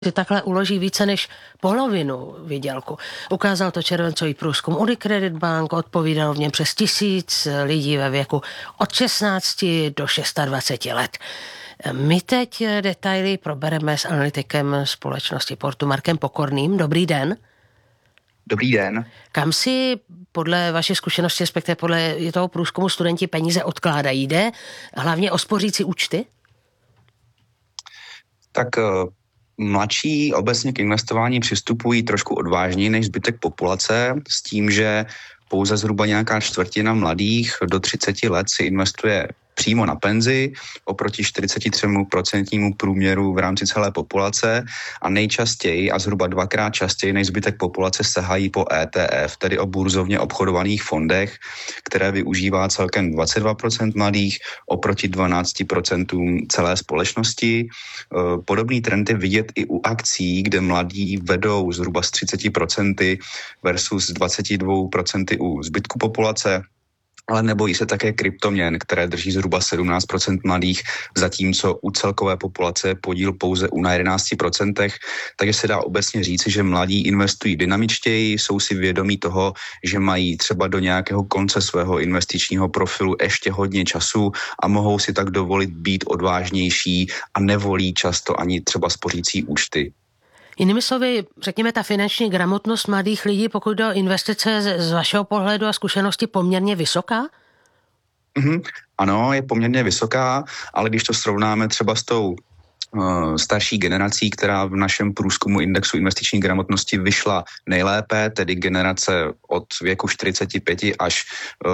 si takhle uloží více než polovinu výdělku. Ukázal to červencový průzkum Unicredit Bank, odpovídalo v něm přes 1000 lidí ve věku od 16 do 26 let. My teď detaily probereme s analytikem společnosti Portu Markem Pokorným. Dobrý den. Dobrý den. Kam si podle vaší zkušenosti, respektive podle toho průzkumu studenti peníze odkládají? Jde hlavně o spořící účty? Tak mladší obecně k investování přistupují trošku odvážněji než zbytek populace, s tím, že pouze zhruba nějaká čtvrtina mladých do 30 let si investuje přímo na penzi oproti 43% průměru v rámci celé populace a nejčastěji a zhruba dvakrát častěji než zbytek populace sahají po ETF, tedy o burzovně obchodovaných fondech, které využívá celkem 22% mladých oproti 12% celé společnosti. Podobný trend je vidět i u akcí, kde mladí vedou zhruba z 30% versus 22% u zbytku populace. Ale nebojí se také kryptoměn, které drží zhruba 17% mladých, zatímco u celkové populace je podíl pouze na 11%, takže se dá obecně říci, že mladí investují dynamičtěji, jsou si vědomí toho, že mají třeba do nějakého konce svého investičního profilu ještě hodně času a mohou si tak dovolit být odvážnější a nevolí často ani třeba spořící účty. Jinými slovy, řekněme, ta finanční gramotnost mladých lidí, pokud jde o investice, z vašeho pohledu a zkušenosti poměrně vysoká? Ano, je poměrně vysoká, ale když to srovnáme třeba s tou starší generací, která v našem průzkumu indexu investiční gramotnosti vyšla nejlépe, tedy generace od věku 45 až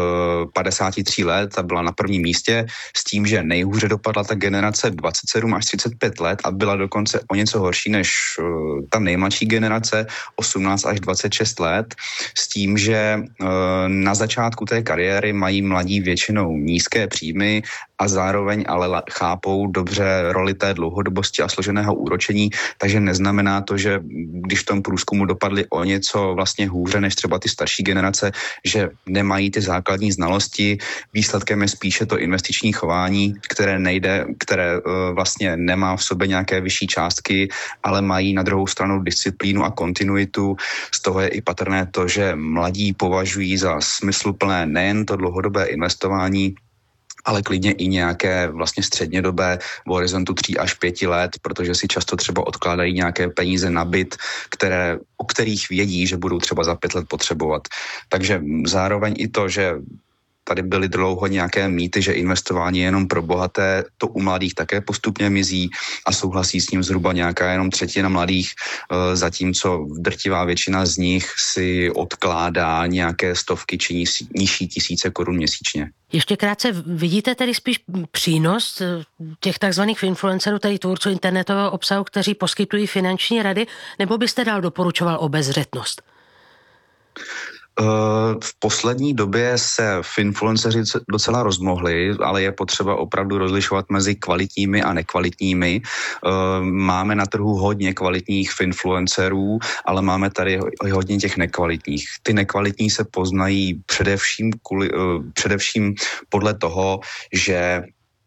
53 let, ta byla na prvním místě, s tím, že nejhůře dopadla ta generace 27 až 35 let a byla dokonce o něco horší než ta nejmladší generace 18 až 26 let, s tím, že na začátku té kariéry mají mladí většinou nízké příjmy a zároveň ale chápou dobře roli té dlouhodobosti a složeného úročení, takže neznamená to, že když v tom průzkumu dopadli o něco vlastně hůře než třeba ty starší generace, že nemají ty základní znalosti. Výsledkem je spíše to investiční chování, které vlastně nemá v sobě nějaké vyšší částky, ale mají na druhou stranu disciplínu a kontinuitu. Z toho je i patrné to, že mladí považují za smysluplné nejen to dlouhodobé investování, ale klidně i nějaké vlastně střednědobé v horizontu 3 až 5 let, protože si často třeba odkládají nějaké peníze na byt, o kterých vědí, že budou třeba za 5 let potřebovat. Takže zároveň i to, že tady byly dlouho nějaké mýty, že investování je jenom pro bohaté, to u mladých také postupně mizí a souhlasí s ním zhruba nějaká jenom třetina mladých, zatímco drtivá většina z nich si odkládá nějaké stovky či nižší tisíce korun měsíčně. Ještě krátce, vidíte tedy spíš přínos těch takzvaných influencerů, tedy tvůrců internetového obsahu, kteří poskytují finanční rady, nebo byste dál doporučoval obezřetnost? V poslední době se influenceři docela rozmohli, ale je potřeba opravdu rozlišovat mezi kvalitními a nekvalitními. Máme na trhu hodně kvalitních influencerů, ale máme tady hodně těch nekvalitních. Ty nekvalitní se poznají především podle toho, že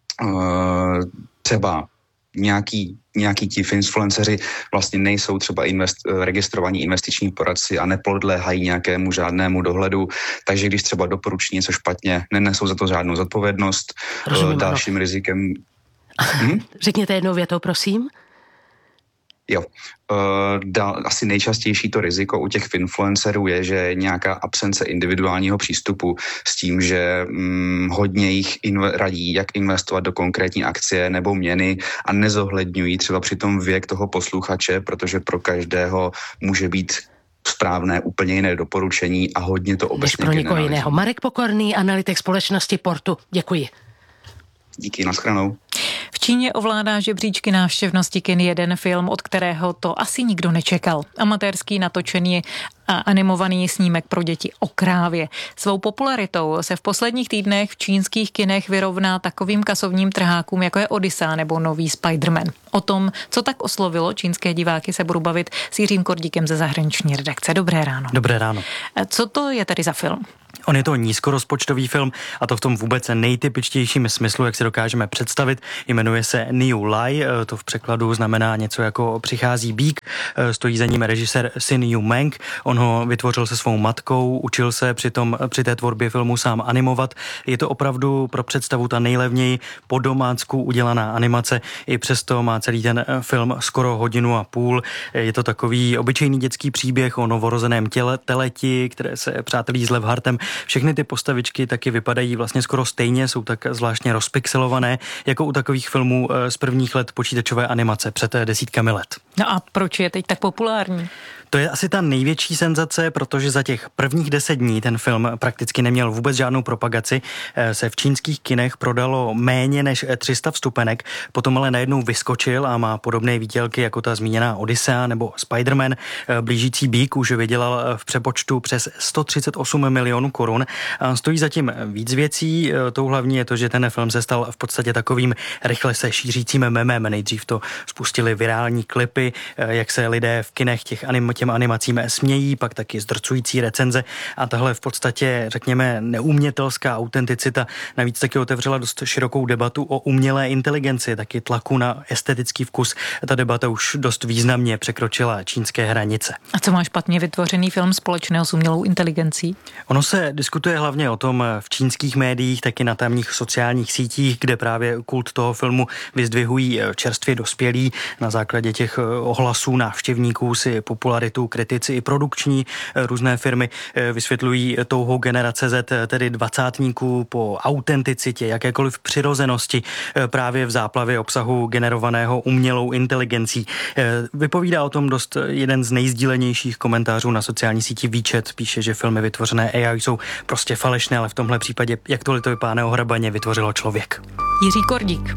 třeba nějaký ti influenceři vlastně nejsou třeba registrovaní investiční poradci a nepodléhají nějakému žádnému dohledu, takže když třeba doporučí něco špatně, nenesou za to žádnou zodpovědnost. Rozumím, dalším rizikem... Řekněte jednou větou, prosím. Jo. Asi nejčastější to riziko u těch influencerů je, že je nějaká absence individuálního přístupu s tím, že hodně jich radí, jak investovat do konkrétní akcie nebo měny a nezohledňují třeba přitom věk toho posluchače, protože pro každého může být správné úplně jiné doporučení a hodně to obecně než pro někoho jiného. Marek Pokorný, analytik společnosti Portu. Děkuji. Díky, nashledanou. V Číně ovládá žebříčky návštěvnosti kin jeden film, od kterého to asi nikdo nečekal. Amatérský natočený a animovaný snímek pro děti o krávě. Svou popularitou se v posledních týdnech v čínských kinech vyrovná takovým kasovním trhákům, jako je Odyssea nebo nový Spider-Man. O tom, co tak oslovilo čínské diváky, se budu bavit s Jiřím Kordíkem ze zahraniční redakce. Dobré ráno. Dobré ráno. Co to je tedy za film? On je to nízkorozpočtový film a to v tom vůbec nejtypičtějším smyslu, jak si dokážeme představit. Jmenuje se Niu Lai, to v překladu znamená něco jako Přichází býk. Stojí za ním režisér Sin Yu Meng. On ho vytvořil se svou matkou, učil se při té tvorbě filmu sám animovat. Je to opravdu pro představu ta nejlevněji po domácku udělaná animace. I přesto má celý ten film skoro 1,5 hodiny. Je to takový obyčejný dětský příběh o novorozeném teleti, které se přátelí s Levhartem. Všechny ty postavičky taky vypadají vlastně skoro stejně, jsou tak zvláštně rozpixelované, jako u takových filmů z prvních let počítačové animace před desítkami let. No a proč je teď tak populární? To je asi ta největší senzace, protože za těch prvních 10 dní ten film prakticky neměl vůbec žádnou propagaci. Se v čínských kinech prodalo méně než 300 vstupenek, potom ale najednou vyskočil a má podobné výdělky jako ta zmíněná Odyssea nebo Spider-Man. Blížící býk už vydělal v přepočtu přes 138 milionů korun. Stojí zatím víc věcí. Tou hlavní je to, že ten film se stal v podstatě takovým rychle se šířícím memem. Nejdřív to spustili virální klipy, jak se lidé v kinech těm animacím smějí, pak taky zdrcující recenze a tahle v podstatě, řekněme, neumětelská autenticita navíc taky otevřela dost širokou debatu o umělé inteligenci, taky tlaku na estetický vkus. Ta debata už dost významně překročila čínské hranice. A co má špatně vytvořený film společného s umělou inteligencí? Ono se diskutuje hlavně o tom v čínských médiích, taky na tamních sociálních sítích, kde právě kult toho filmu vyzdvihují čerstvě dospělí. Na základě těch ohlasů návštěvníků si popularitu kritici i produkční různé firmy vysvětlují touhou generace Z, tedy dvacátníků, po autenticitě, jakékoliv přirozenosti právě v záplavě obsahu generovaného umělou inteligencí. Vypovídá o tom dost jeden z nejsdílenějších komentářů na sociální síti WeChat. Píše, že filmy vytvořené AI jsou prostě falešné, ale v tomhle případě, jak to vypadá neohrabaně, vytvořilo člověk. Jiří Kordík.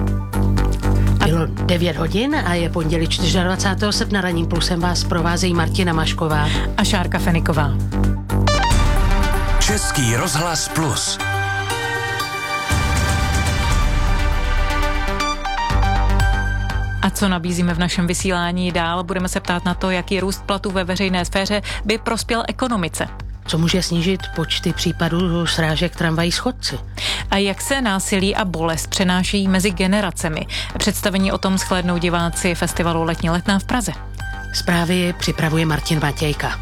Bylo 9 hodin a je pondělí 24. srpna. Ranním plusem vás provázejí Martina Mašková a Šárka Feniková. Český rozhlas Plus. A co nabízíme v našem vysílání dál? Budeme se ptát na to, jaký růst platů ve veřejné sféře by prospěl ekonomice. Co může snížit počty případů srážek tramvají s chodci? A jak se násilí a bolest přenášejí mezi generacemi? Představení o tom shlédnou diváci festivalu Letní letná v Praze. Zprávy připravuje Martin Matějka.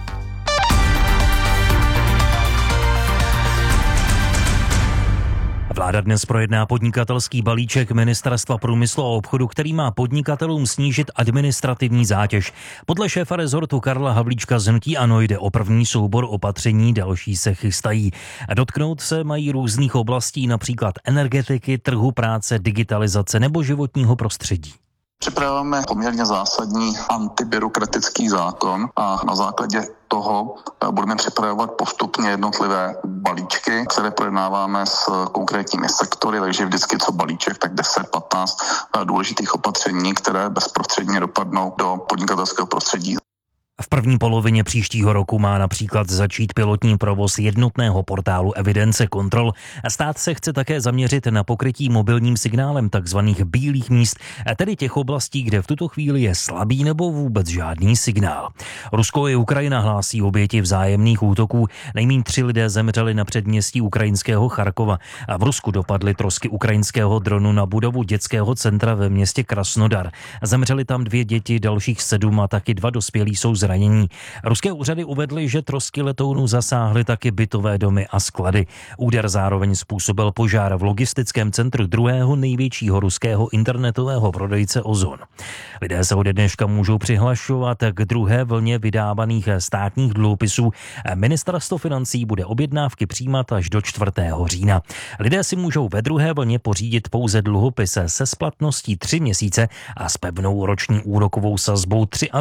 Vláda dnes projedná podnikatelský balíček Ministerstva průmyslu a obchodu, který má podnikatelům snížit administrativní zátěž. Podle šéfa rezortu Karla Havlíčka z hnutí ANO jde o první soubor opatření, další se chystají. Dotknout se mají různých oblastí, například energetiky, trhu práce, digitalizace nebo životního prostředí. Připravujeme poměrně zásadní antibyrokratický zákon a na základě toho budeme připravovat postupně jednotlivé balíčky, které projednáváme s konkrétními sektory, takže vždycky co balíček, tak 10-15 důležitých opatření, které bezprostředně dopadnou do podnikatelského prostředí. V první polovině příštího roku má například začít pilotní provoz jednotného portálu evidence kontrol. Stát se chce také zaměřit na pokrytí mobilním signálem takzvaných bílých míst, tedy těch oblastí, kde v tuto chvíli je slabý nebo vůbec žádný signál. Rusko i Ukrajina hlásí oběti vzájemných útoků. Nejméně 3 lidé zemřeli na předměstí ukrajinského Charkova. A v Rusku dopadly trosky ukrajinského dronu na budovu dětského centra ve městě Krasnodar. Zemřeli tam 2 děti, dalších 7 a taky 2 dospělí jsou zranění. Ruské úřady uvedly, že trosky letounů zasáhly taky bytové domy a sklady. Úder zároveň způsobil požár v logistickém centru druhého největšího ruského internetového prodejce Ozon. Lidé se ode dneška můžou přihlašovat k druhé vlně vydávaných státních dluhopisů. Ministerstvo financí bude objednávky přijímat až do 4. října. Lidé si můžou ve druhé vlně pořídit pouze dluhopise se splatností 3 měsíce a s pevnou roční úrokovou sazbou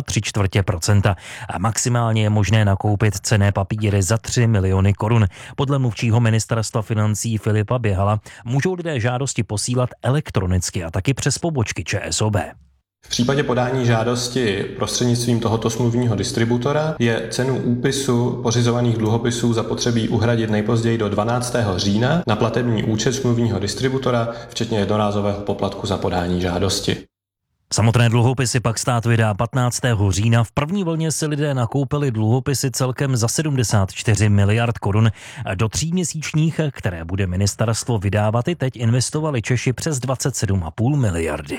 3,75%. A maximálně je možné nakoupit cenné papíry za 3 miliony korun. Podle mluvčího ministerstva financí Filipa Běhala můžou lidé žádosti posílat elektronicky a taky přes pobočky ČSOB. V případě podání žádosti prostřednictvím tohoto smluvního distributora je cenu úpisu pořizovaných dluhopisů zapotřebí uhradit nejpozději do 12. října na platební účet smluvního distributora, včetně jednorázového poplatku za podání žádosti. Samotné dluhopisy pak stát vydá 15. října. V první vlně si lidé nakoupili dluhopisy celkem za 74 miliard korun. Do 3měsíčních, které bude ministerstvo vydávat, i teď investovali Češi přes 27,5 miliardy.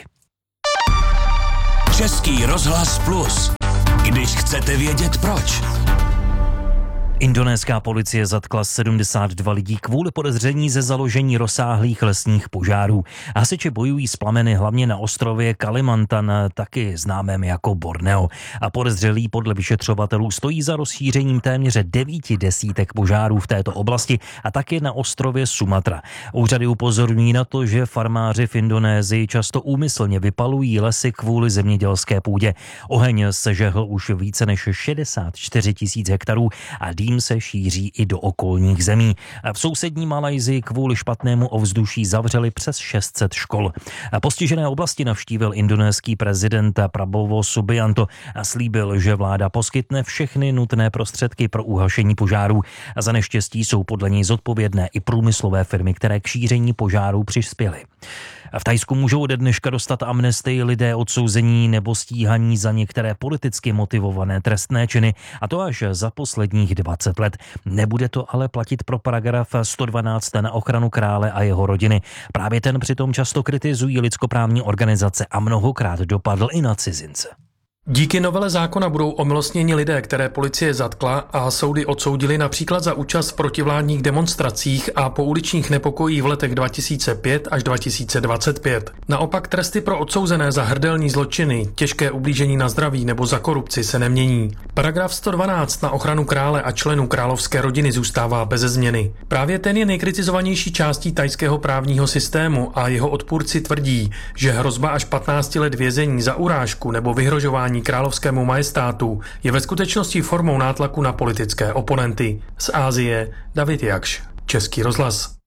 Český rozhlas Plus. Když chcete vědět proč. Indonéská policie zatkla 72 lidí kvůli podezření ze založení rozsáhlých lesních požárů. Hasiči bojují s plameny hlavně na ostrově Kalimantan, taky známém jako Borneo. A podezřelí podle vyšetřovatelů stojí za rozšířením téměř 9 desítek požárů v této oblasti a taky na ostrově Sumatra. Úřady upozorňují na to, že farmáři v Indonésii často úmyslně vypalují lesy kvůli zemědělské půdě. Oheň sežehl už více než 64 000 hektarů a dým se šíří i do okolních zemí. V sousední Malajsii kvůli špatnému ovzduší zavřeli přes 600 škol. Postižené oblasti navštívil indonéský prezident Prabowo Subianto a slíbil, že vláda poskytne všechny nutné prostředky pro uhašení požárů. Za neštěstí jsou podle něj zodpovědné i průmyslové firmy, které k šíření požárů přispěly. V Thajsku můžou ode dneška dostat amnestii lidé odsouzení nebo stíhaní za některé politicky motivované trestné činy, a to až za posledních 20 let. Nebude to ale platit pro paragraf 112 na ochranu krále a jeho rodiny. Právě ten přitom často kritizují lidskoprávní organizace a mnohokrát dopadl i na cizince. Díky novele zákona budou omilostněni lidé, které policie zatkla a soudy odsoudili například za účast v protivládních demonstracích a pouličních nepokojích v letech 2005 až 2025. Naopak tresty pro odsouzené za hrdelní zločiny, těžké ublížení na zdraví nebo za korupci se nemění. Paragraf 112 na ochranu krále a členů královské rodiny zůstává beze změny. Právě ten je nejkritizovanější částí thajského právního systému a jeho odpůrci tvrdí, že hrozba až 15 let vězení za urážku nebo vyhrožování královskému majestátu je ve skutečnosti formou nátlaku na politické oponenty. Z Asie David Jakš, Český rozhlas.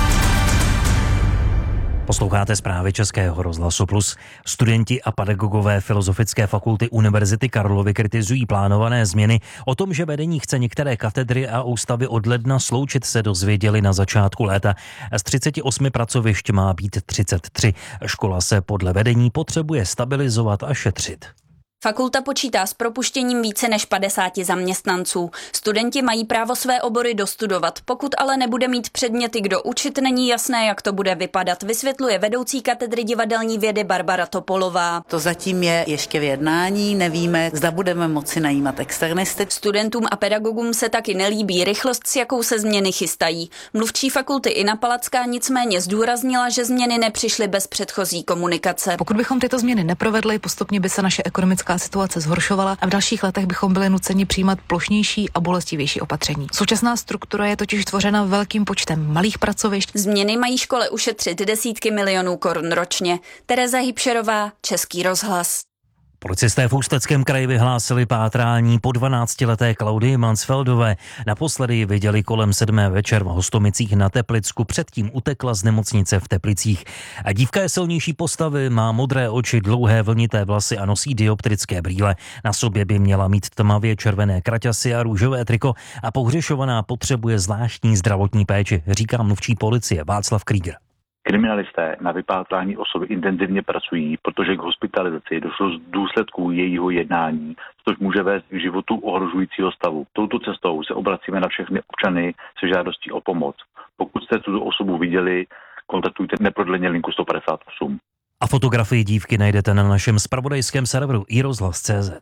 Posloucháte zprávy Českého rozhlasu Plus. Studenti a pedagogové Filozofické fakulty Univerzity Karlovy kritizují plánované změny. O tom, že vedení chce některé katedry a ústavy od ledna sloučit, se dozvěděli na začátku léta. Z 38 pracovišť má být 33. Škola se podle vedení potřebuje stabilizovat a šetřit. Fakulta počítá s propuštěním více než 50 zaměstnanců. Studenti mají právo své obory dostudovat, pokud ale nebude mít předměty kdo učit, není jasné, jak to bude vypadat, vysvětluje vedoucí katedry divadelní vědy Barbara Topolová. To zatím je ještě v jednání, nevíme, zda budeme moci najímat externisty. Studentům a pedagogům se taky nelíbí rychlost, s jakou se změny chystají. Mluvčí fakulty Ina Palacká nicméně zdůraznila, že změny nepřišly bez předchozí komunikace. Pokud bychom tyto změny neprovedli, postupně by se naše ekonomická situace zhoršovala a v dalších letech bychom byli nuceni přijímat plošnější a bolestivější opatření. Současná struktura je totiž tvořena velkým počtem malých pracovišť. Změny mají škole ušetřit desítky milionů korun ročně. Tereza Hybšerová, Český rozhlas. Policisté v Ústeckém kraji vyhlásili pátrání po 12leté Klaudii Mansfeldové. Naposledy ji viděli kolem 7. večer v Hostomicích na Teplicku, předtím utekla z nemocnice v Teplicích. A dívka je silnější postavy, má modré oči, dlouhé vlnité vlasy a nosí dioptrické brýle. Na sobě by měla mít tmavě červené kraťasy a růžové triko a pohřešovaná potřebuje zvláštní zdravotní péči, říká mluvčí policie Václav Krieger. Kriminalisté na vypátrání osoby intenzivně pracují, protože k hospitalizaci došlo z důsledků jejího jednání, což může vést k životu ohrožujícího stavu. Touto cestou se obracíme na všechny občany se žádostí o pomoc. Pokud jste tuto osobu viděli, kontaktujte neprodleně linku 158. A fotografii dívky najdete na našem zpravodajském serveru iRozhlas.cz.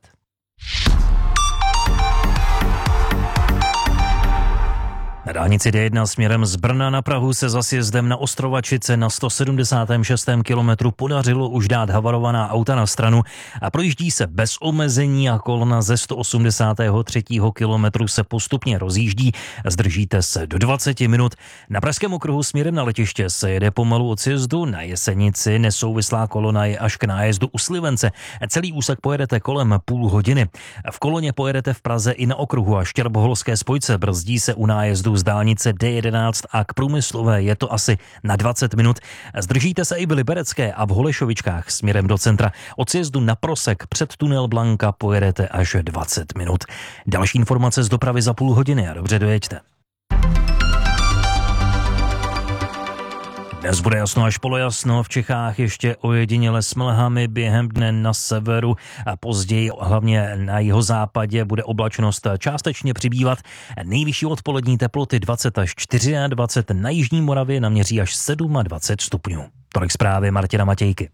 Na dálnici D1 směrem z Brna na Prahu se za sjezdem na Ostrovačice na 176. kilometru podařilo už dát havarovaná auta na stranu a projíždí se bez omezení a kolona ze 183. kilometru se postupně rozjíždí. Zdržíte se do 20 minut. Na Pražském okruhu směrem na letiště se jede pomalu od sjezdu, na Jesenici nesouvislá kolona je až k nájezdu u Slivence. Celý úsek pojedete kolem půl hodiny. V koloně pojedete v Praze i na okruhu a Štěrboholské spojce, brzdí se u nájezdu z dálnice D11 a k Průmyslové je to asi na 20 minut. Zdržíte se i v Liberecké a v Holešovičkách směrem do centra. Od sjezdu na Prosek před tunel Blanka pojedete až 20 minut. Další informace z dopravy za půl hodiny a dobře dojeďte. Dnes bude jasno až polojasno, v Čechách ještě ojediněle s mlhami během dne na severu a později hlavně na jihozápadě bude oblačnost částečně přibývat. Nejvyšší odpolední teploty 20 až 24, na jižní Moravě naměří až 27 stupňů. Tolik zprávy Martina Matějky.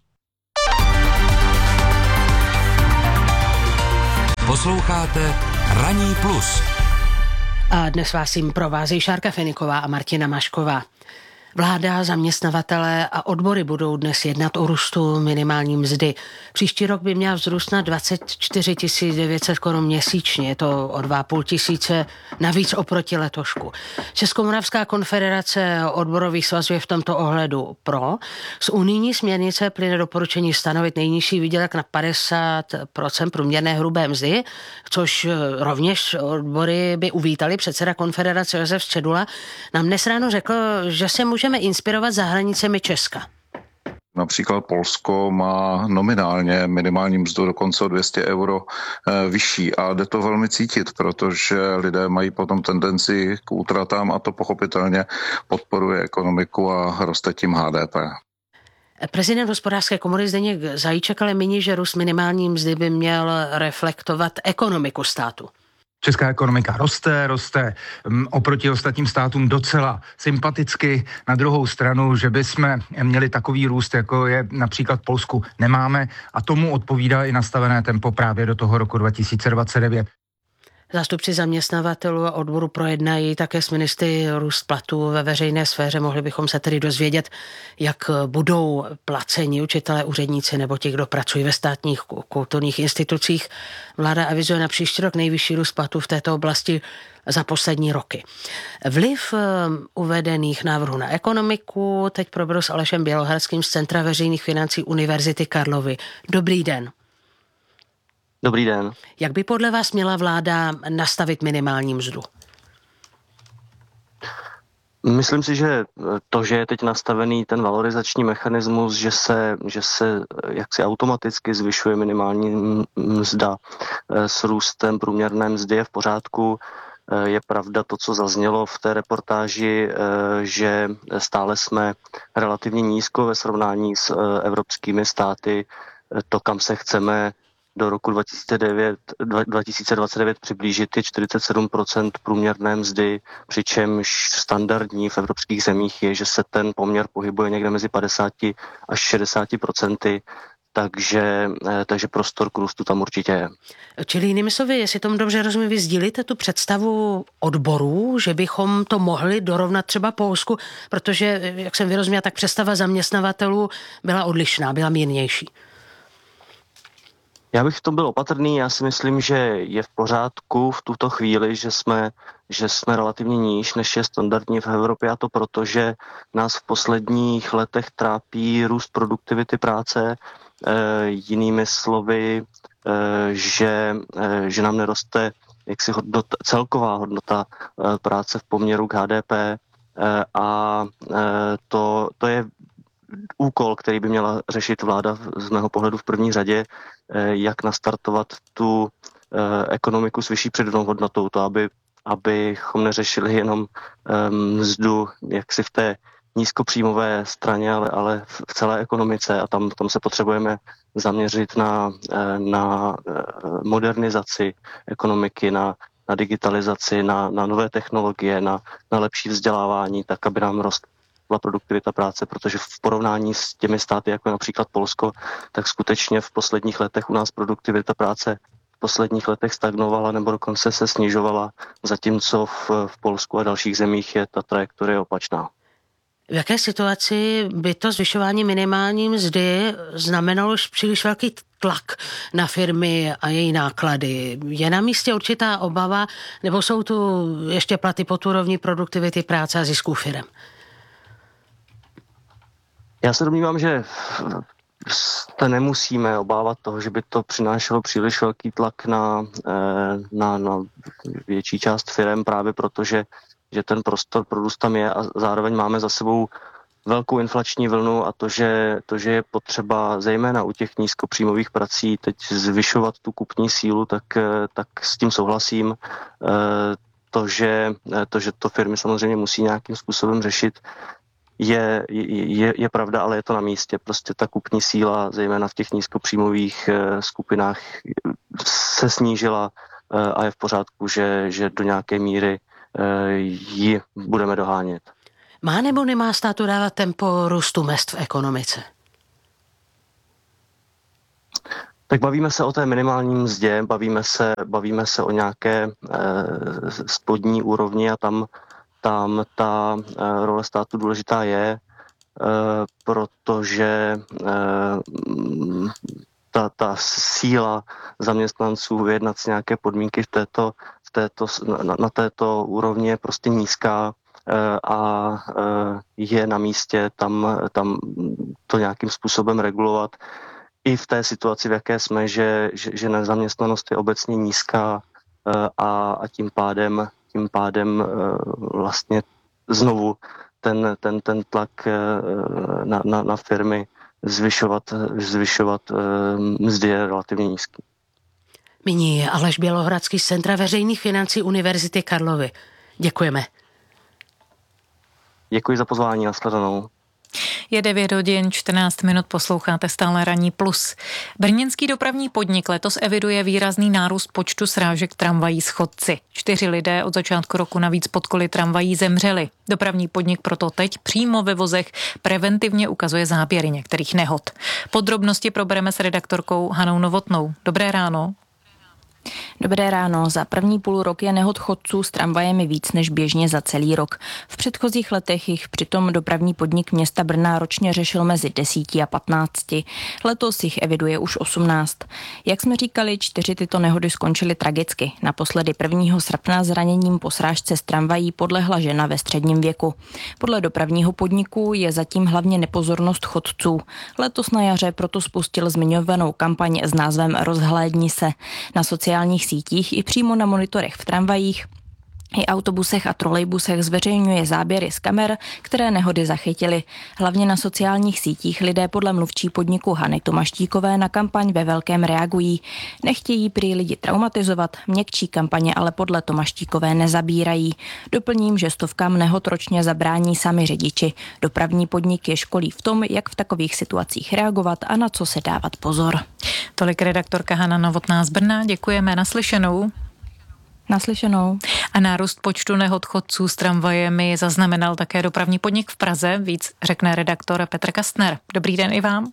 Posloucháte Ranní plus. A dnes vás jim provází Šárka Feniková a Martina Mašková. Vláda, zaměstnavatelé a odbory budou dnes jednat o růstu minimální mzdy. Příští rok by měla vzrůst na 24 900 korun měsíčně, je to o 2,5 tisíce navíc oproti letošku. Českomoravská konfederace odborových svazů je v tomto ohledu pro. Z unijní směrnice plyne doporučení stanovit nejnižší výdělek na 50% průměrné hrubé mzdy, což rovněž odbory by uvítali. Předseda konfederace Josef Středula nám dnes ráno řekl, že se můžeme inspirovat za hranicemi Česka. Například Polsko má nominálně minimální mzdu dokonce o 200 euro vyšší a jde to velmi cítit, protože lidé mají potom tendenci k útratám a to pochopitelně podporuje ekonomiku a roste tím HDP. Prezident Hospodářské komory Zdeněk Zajíček ale míní, že růst minimální mzdy by měl reflektovat ekonomiku státu. Česká ekonomika roste oproti ostatním státům docela sympaticky. Na druhou stranu, že bychom měli takový růst, jako je například v Polsku, nemáme a tomu odpovídá i nastavené tempo právě do toho roku 2029. Zástupci zaměstnavatelů a odboru projednají také s ministry růst platů ve veřejné sféře. Mohli bychom se tedy dozvědět, jak budou placeni učitelé, úředníci nebo ti, kdo pracují ve státních kulturních institucích. Vláda avizuje na příští rok nejvyšší růst platů v této oblasti za poslední roky. Vliv uvedených návrhů na ekonomiku teď proberu s Alešem Bělohradským z Centra veřejných financí Univerzity Karlovy. Dobrý den. Dobrý den. Jak by podle vás měla vláda nastavit minimální mzdu? Myslím si, že to, že je teď nastavený ten valorizační mechanismus, že se jaksi automaticky zvyšuje minimální mzda s růstem průměrné mzdy, je v pořádku. Je pravda to, co zaznělo v té reportáži, že stále jsme relativně nízko ve srovnání s evropskými státy. To, kam se chceme do roku 2029 přiblížit je 47% průměrné mzdy, přičemž standardní v evropských zemích je, že se ten poměr pohybuje někde mezi 50 až 60%, takže prostor k růstu tam určitě je. Čili jinými slovy, jestli tomu dobře rozumím, vy sdílíte tu představu odborů, že bychom to mohli dorovnat třeba Polsku, protože, jak jsem vyrozuměla, tak představa zaměstnavatelů byla odlišná, byla mírnější. Já bych v tom byl opatrný, já si myslím, že je v pořádku v tuto chvíli, že jsme relativně níž, než je standardní v Evropě, a to proto, že nás v posledních letech trápí růst produktivity práce, jinými slovy, že nám neroste jaksi celková hodnota práce v poměru k HDP a to je úkol, který by měla řešit vláda z mého pohledu v první řadě, jak nastartovat tu ekonomiku s vyšší přidanou hodnotou, to abychom neřešili jenom mzdu jaksi v té nízkopříjmové straně, ale v celé ekonomice a tam se potřebujeme zaměřit na modernizaci ekonomiky, na digitalizaci, na nové technologie, na lepší vzdělávání, tak, aby nám rostla produktivita práce, protože v porovnání s těmi státy, jako je například Polsko, tak skutečně v posledních letech u nás produktivita práce v posledních letech stagnovala nebo dokonce se snižovala, zatímco v Polsku a dalších zemích je ta trajektorie opačná. V jaké situaci by to zvyšování minimální mzdy znamenalo příliš velký tlak na firmy a její náklady? Je na místě určitá obava, nebo jsou tu ještě platy pod úrovní produktivity práce a zisků firem? Já se domnívám, že se nemusíme obávat toho, že by to přinášelo příliš velký tlak na větší část firem, právě protože že ten prostor pro růst tam je a zároveň máme za sebou velkou inflační vlnu a to, že je potřeba zejména u těch nízkopříjmových prací teď zvyšovat tu kupní sílu, tak s tím souhlasím. To, že to firmy samozřejmě musí nějakým způsobem řešit, je pravda, ale je to na místě. Prostě ta kupní síla, zejména v těch nízkopříjmových skupinách, se snížila a je v pořádku, že do nějaké míry ji budeme dohánět. Má nebo nemá státu dávat tempo růstu mezd v ekonomice? Tak bavíme se o té minimální mzdě, bavíme se o nějaké spodní úrovni a tam ta role státu důležitá je, protože ta síla zaměstnanců vyjednat si nějaké podmínky na této úrovni je prostě nízká a je na místě tam to nějakým způsobem regulovat. I v té situaci, v jaké jsme, že nezaměstnanost je obecně nízká a tím pádem vlastně znovu ten tlak na firmy zvyšovat mzdy je relativně nízký. Nyní je Aleš Bělohradský z Centra veřejných financí Univerzity Karlovy. Děkujeme. Děkuji za pozvání, nashledanou. Je 9 hodin 14 minut, posloucháte stále Ranní plus. Brněnský dopravní podnik letos eviduje výrazný nárůst počtu srážek tramvají s chodci. 4 lidé od začátku roku navíc pod koly tramvají zemřeli. Dopravní podnik proto teď přímo ve vozech preventivně ukazuje záběry některých nehod. Podrobnosti probereme s redaktorkou Hanou Novotnou. Dobré ráno. Dobré ráno. Za první půlrok je nehod chodců s tramvajemi víc než běžně za celý rok. V předchozích letech jich přitom dopravní podnik města Brna ročně řešil mezi 10 a 15. Letos jich eviduje už 18. Jak jsme říkali, 4 tyto nehody skončily tragicky. Naposledy 1. srpna zraněním po srážce s tramvají podlehla žena ve středním věku. Podle dopravního podniku je zatím hlavně nepozornost chodců. Letos na jaře proto spustil zmiňovanou kampaň s názvem Rozhlédni se. Na sociálních sítích i přímo na monitorech v tramvajích i autobusech a trolejbusech zveřejňuje záběry z kamer, které nehody zachytily. Hlavně na sociálních sítích lidé podle mluvčí podniku Hany Tomaštíkové na kampaň ve velkém reagují. Nechtějí prý lidi traumatizovat, měkčí kampaně ale podle Tomaštíkové nezabírají. Doplním, že stovkám nehod ročně zabrání sami řidiči. Dopravní podnik je školí v tom, jak v takových situacích reagovat a na co se dávat pozor. Tolik redaktorka Hana Novotná z Brna. Děkujeme, naslyšenou. Naslyšenou. A nárůst počtu nehod chodců s tramvajemi zaznamenal také dopravní podnik v Praze. Víc řekne redaktor Petr Kastner. Dobrý den i vám.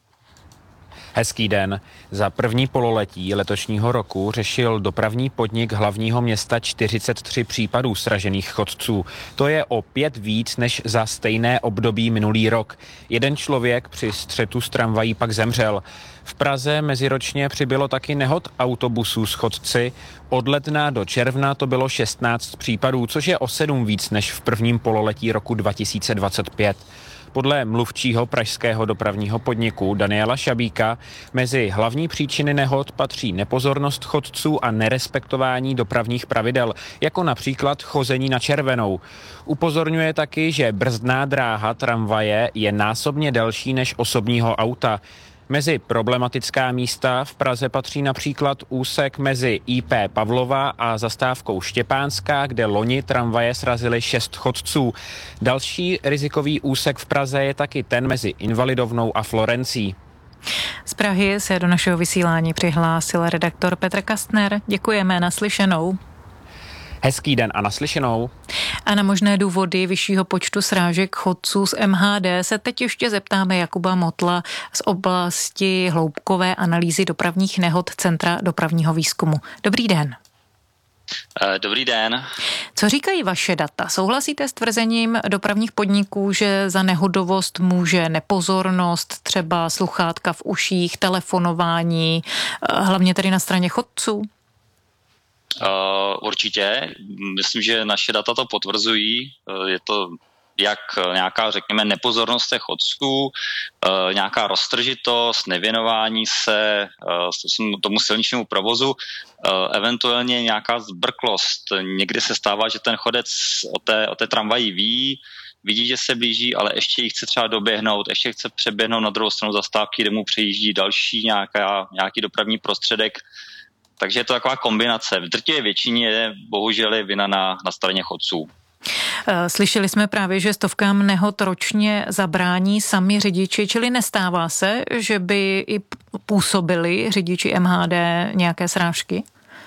Hezký den. Za první pololetí letošního roku řešil dopravní podnik hlavního města 43 případů sražených chodců. To je o 5 víc než za stejné období minulý rok. Jeden člověk při střetu s tramvají pak zemřel. V Praze meziročně přibylo taky nehod autobusů s chodci. Od ledna do června to bylo 16 případů, což je o 7 víc než v prvním pololetí roku 2025. Podle mluvčího pražského dopravního podniku Daniela Šabíka mezi hlavní příčiny nehod patří nepozornost chodců a nerespektování dopravních pravidel, jako například chození na červenou. Upozorňuje taky, že brzdná dráha tramvaje je násobně delší než osobního auta. Mezi problematická místa v Praze patří například úsek mezi IP Pavlova a zastávkou Štěpánská, kde loni tramvaje srazily 6 chodců. Další rizikový úsek v Praze je taky ten mezi Invalidovnou a Florencí. Z Prahy se do našeho vysílání přihlásil redaktor Petr Kastner. Děkujeme, naslyšenou. Hezký den a naslyšenou. A na možné důvody vyššího počtu srážek chodců z MHD se teď ještě zeptáme Jakuba Motla z oblasti hloubkové analýzy dopravních nehod Centra dopravního výzkumu. Dobrý den. Dobrý den. Co říkají vaše data? Souhlasíte s tvrzením dopravních podniků, že za nehodovost může nepozornost, třeba sluchátka v uších, telefonování, hlavně tedy na straně chodců? Určitě. Myslím, že naše data to potvrzují. Je to jak nějaká, řekněme, nepozornost těch chodců, nějaká roztržitost, nevěnování se tomu silničnímu provozu, eventuálně nějaká zbrklost. Někdy se stává, že ten chodec o té tramvaji vidí, že se blíží, ale ještě ji chce třeba doběhnout, ještě chce přeběhnout na druhou stranu zastávky, kde mu přejíždí další nějaký dopravní prostředek. Takže je to taková kombinace. V drtivé většině je bohužel vina na straně chodců. Slyšeli jsme právě, že stovkám nehod ročně zabrání sami řidiči, čili nestává se, že by i působili řidiči MHD nějaké srážky?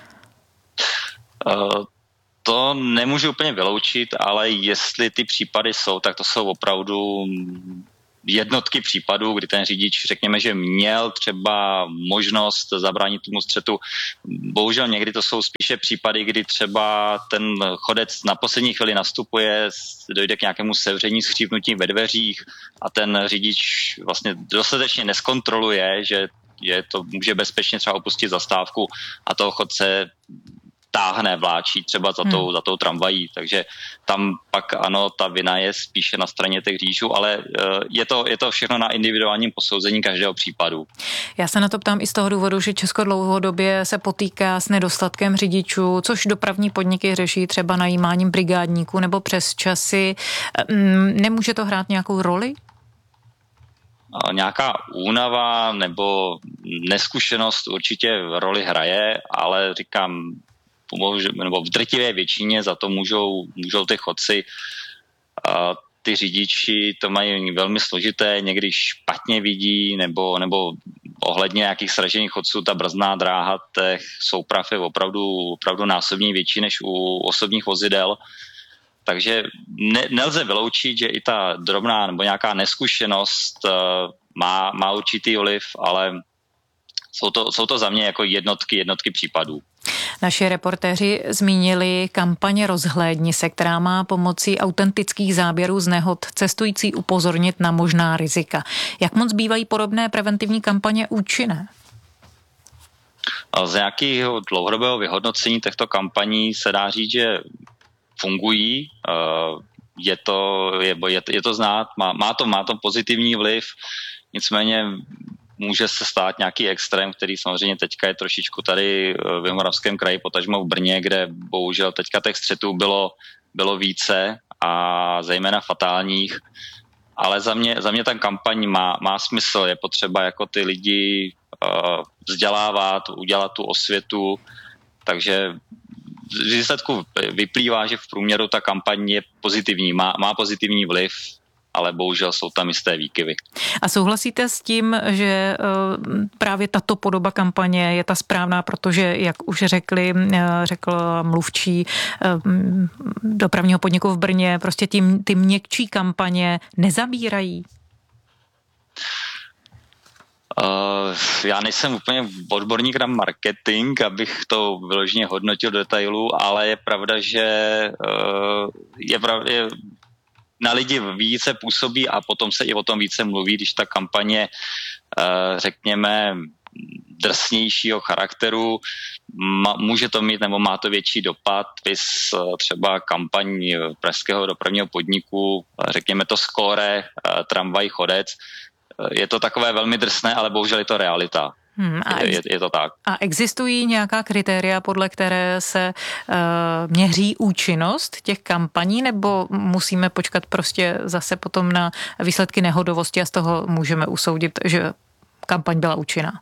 To nemůžu úplně vyloučit, ale jestli ty případy jsou, tak to jsou opravdu jednotky případů, kdy ten řidič, řekněme, že měl třeba možnost zabránit tomu střetu. Bohužel někdy to jsou spíše případy, kdy třeba ten chodec na poslední chvíli nastupuje, dojde k nějakému sevření, skřípnutí ve dveřích a ten řidič vlastně dostatečně neskontroluje, že to může bezpečně třeba opustit zastávku a toho chodce táhne, vláčí třeba za tou tramvají, takže tam pak ano, ta vina je spíše na straně těch řidičů, ale je to všechno na individuálním posouzení každého případu. Já se na to ptám i z toho důvodu, že Česko dlouhodobě se potýká s nedostatkem řidičů, což dopravní podniky řeší třeba najímáním brigádníků nebo přesčasy. Nemůže to hrát nějakou roli? Nějaká únava nebo neskušenost určitě roli hraje, ale říkám, nebo v drtivé většině za to můžou ty chodci. Ty řidiči to mají velmi složité, někdy špatně vidí, nebo ohledně nějakých sražených chodců ta brzdná dráha těch souprav je opravdu násobně větší než u osobních vozidel. Takže nelze vyloučit, že i ta drobná nebo nějaká neskušenost má určitý vliv, ale jsou to za mě jako jednotky případů. Naši reportéři zmínili kampaň Rozhlédni se, která má pomocí autentických záběrů z nehod cestující upozornit na možná rizika. Jak moc bývají podobné preventivní kampaně účinné? Z nějakého dlouhodobého vyhodnocení těchto kampaní se dá říct, že fungují. Je to znát, má to pozitivní vliv, nicméně může se stát nějaký extrém, který samozřejmě teďka je trošičku tady v Jihomoravském kraji, potažmo v Brně, kde bohužel teďka těch střetů bylo více a zejména fatálních. Ale za mě ta kampaň má smysl, je potřeba jako ty lidi vzdělávat, udělat tu osvětu, takže z výsledku vyplývá, že v průměru ta kampaň je pozitivní, má pozitivní vliv, ale bohužel jsou tam jisté výkyvy. A souhlasíte s tím, že právě tato podoba kampaně je ta správná, protože, jak už řekl mluvčí dopravního podniku v Brně, prostě ty měkčí kampaně nezabírají? Já nejsem úplně odborník na marketing, abych to vyloženě hodnotil do detailů, ale je pravda, že je na lidi více působí a potom se i o tom více mluví, když ta kampaně, řekněme, drsnějšího charakteru, může to mít nebo má to větší dopad, vys třeba kampaň pražského dopravního podniku, řekněme to skóre, tramvaj, chodec. Je to takové velmi drsné, ale bohužel je to realita. Je to tak. A existují nějaká kritéria, podle které se měří účinnost těch kampaní, nebo musíme počkat prostě zase potom na výsledky nehodovosti a z toho můžeme usoudit, že kampaň byla účinná?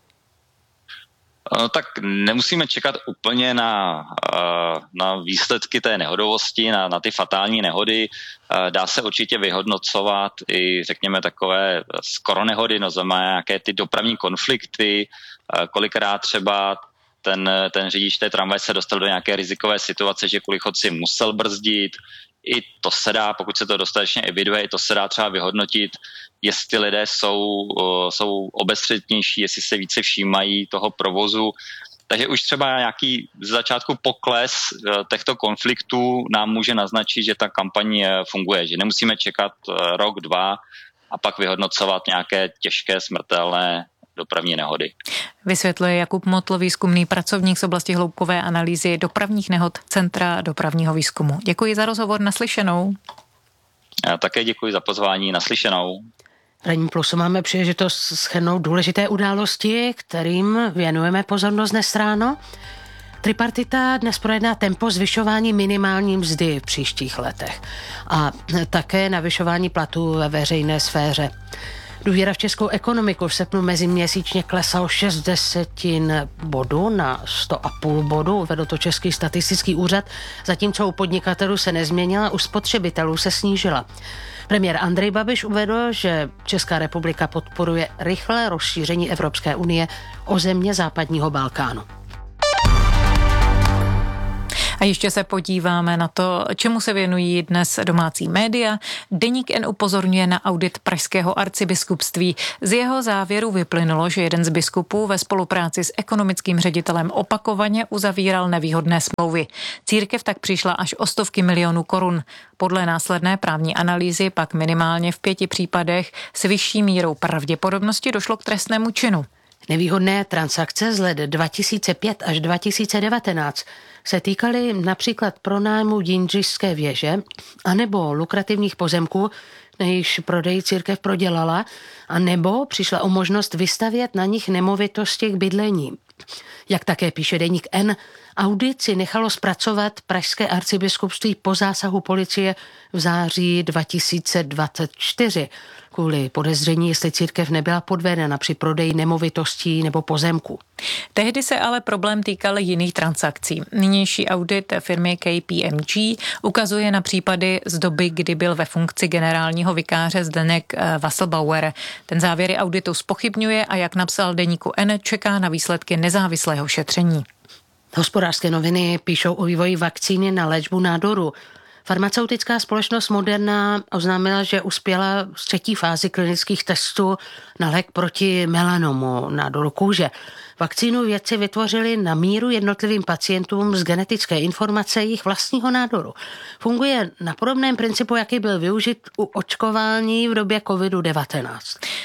Tak nemusíme čekat úplně na výsledky té nehodovosti, na ty fatální nehody. Dá se určitě vyhodnocovat i, řekněme, takové skoro nehody, no znamená nějaké ty dopravní konflikty, kolikrát třeba ten řidič té tramvaje se dostal do nějaké rizikové situace, že kvůli chodci musel brzdit. I to se dá, pokud se to dostatečně eviduje, i to se dá třeba vyhodnotit, jestli lidé jsou obezřetnější, jestli se více všímají toho provozu. Takže už třeba nějaký z začátku pokles těchto konfliktů nám může naznačit, že ta kampaň funguje, že nemusíme čekat rok, 2 a pak vyhodnocovat nějaké těžké smrtelné dopravní nehody. Vysvětluje Jakub Motl, výzkumný pracovník z oblasti hloubkové analýzy dopravních nehod Centra dopravního výzkumu. Děkuji za rozhovor, naslyšenou. Já také děkuji za pozvání, naslyšenou. V Ranním plusu máme příležitost shrnout důležité události, kterým věnujeme pozornost dnes ráno. Tripartita dnes projedná tempo zvyšování minimální mzdy v příštích letech a také navyšování platů ve veřejné sféře. Důvěra v českou ekonomiku v srpnu meziměsíčně klesla o 60 bodů na 100,5 bodu, uvedl to Český statistický úřad, zatímco u podnikatelů se nezměnila, u spotřebitelů se snížila. Premiér Andrej Babiš uvedl, že Česká republika podporuje rychlé rozšíření Evropské unie o země západního Balkánu. A ještě se podíváme na to, čemu se věnují dnes domácí média. Deník N upozorňuje na audit pražského arcibiskupství. Z jeho závěru vyplynulo, že jeden z biskupů ve spolupráci s ekonomickým ředitelem opakovaně uzavíral nevýhodné smlouvy. Církev tak přišla až o stovky milionů korun. Podle následné právní analýzy pak minimálně v 5 případech s vyšší mírou pravděpodobnosti došlo k trestnému činu. Nevýhodné transakce z let 2005 až 2019 se týkaly například pronájmu Jindřišské věže anebo lukrativních pozemků, než prodej církev prodělala, anebo přišla o možnost vystavět na nich nemovitosti k bydlení. Jak také píše deník N, audit si nechalo zpracovat pražské arcibiskupství po zásahu policie v září 2024 kvůli podezření, jestli církev nebyla podvedena při prodeji nemovitostí nebo pozemku. Tehdy se ale problém týkal jiných transakcí. Nynější audit firmy KPMG ukazuje na případy z doby, kdy byl ve funkci generálního vikáře Zdeněk Wasselbauer. Ten závěry auditu zpochybňuje a jak napsal deníku N, čeká na výsledky nezávislého šetření. Hospodářské noviny píšou o vývoji vakcíny na léčbu nádoru. Farmaceutická společnost Moderna oznámila, že uspěla z 3. fázi klinických testů na lék proti melanomu, nádoru kůže. Vakcínu vědci vytvořili na míru jednotlivým pacientům z genetické informace jejich vlastního nádoru. Funguje na podobném principu, jaký byl využit u očkování v době COVID-19.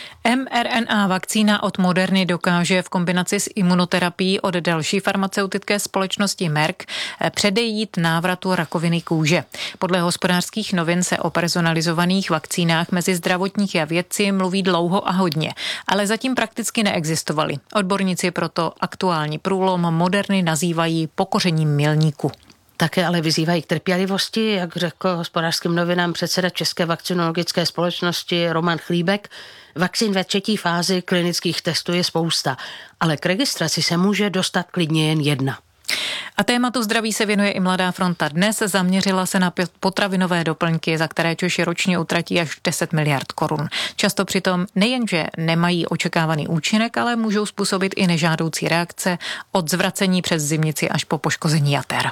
mRNA vakcína od Moderny dokáže v kombinaci s imunoterapií od další farmaceutické společnosti Merck předejít návratu rakoviny kůže. Podle Hospodářských novin se o personalizovaných vakcínách mezi zdravotníky a vědci mluví dlouho a hodně, ale zatím prakticky neexistovaly. Odborníci proto aktuální průlom Moderny nazývají pokořením milníku. Také ale vyzývají k trpělivosti, jak řekl Hospodářským novinám předseda České vakcinologické společnosti Roman Chlíbek. Vakcín ve 3. fázi klinických testů je spousta, ale k registraci se může dostat klidně jen 1. A tématu zdraví se věnuje i Mladá fronta dnes. Zaměřila se na potravinové doplňky, za které Češi ročně utratí až 10 miliard korun. Často přitom nejenže nemají očekávaný účinek, ale můžou způsobit i nežádoucí reakce od zvracení přes zimnici až po poškození jater.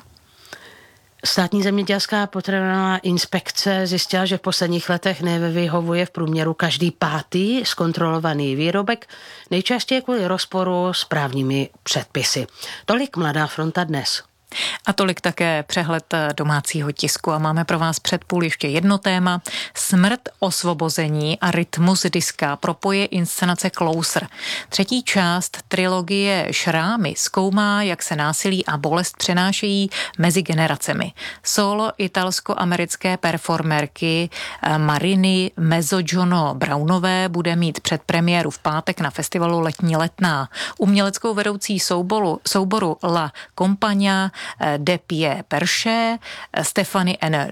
Státní zemědělská potravinová inspekce zjistila, že v posledních letech nevyhovuje v průměru každý 5. zkontrolovaný výrobek, nejčastěji kvůli rozporu s právními předpisy. Tolik Mladá fronta dnes. A tolik také přehled domácího tisku. A máme pro vás předpůl ještě jedno téma. Smrt, osvobození a rytmus diska propoje inscenace Closer. 3. část trilogie Šrámy zkoumá, jak se násilí a bolest přenášejí mezi generacemi. Solo italsko-americké performerky Mariny Mezzogiorno Brownové bude mít předpremiéru v pátek na festivalu Letní letná. Uměleckou vedoucí souboru La Compagnia de Pie Perše Stefany N.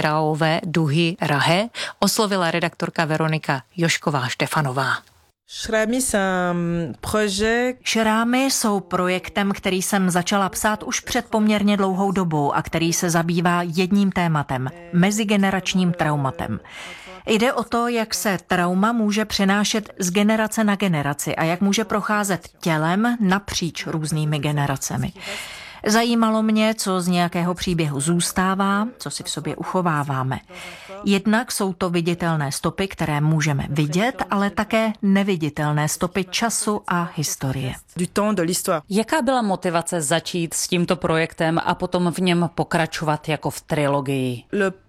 Duhirahe oslovila redaktorka Veronika Jošková-Štefanová. Šrámy jsou projektem, který jsem začala psát už před poměrně dlouhou dobou a který se zabývá jedním tématem – mezigeneračním traumatem. Jde o to, jak se trauma může přenášet z generace na generaci a jak může procházet tělem napříč různými generacemi. Zajímalo mě, co z nějakého příběhu zůstává, co si v sobě uchováváme. Jednak jsou to viditelné stopy, které můžeme vidět, ale také neviditelné stopy času a historie. Jaká byla motivace začít s tímto projektem a potom v něm pokračovat jako v trilogii?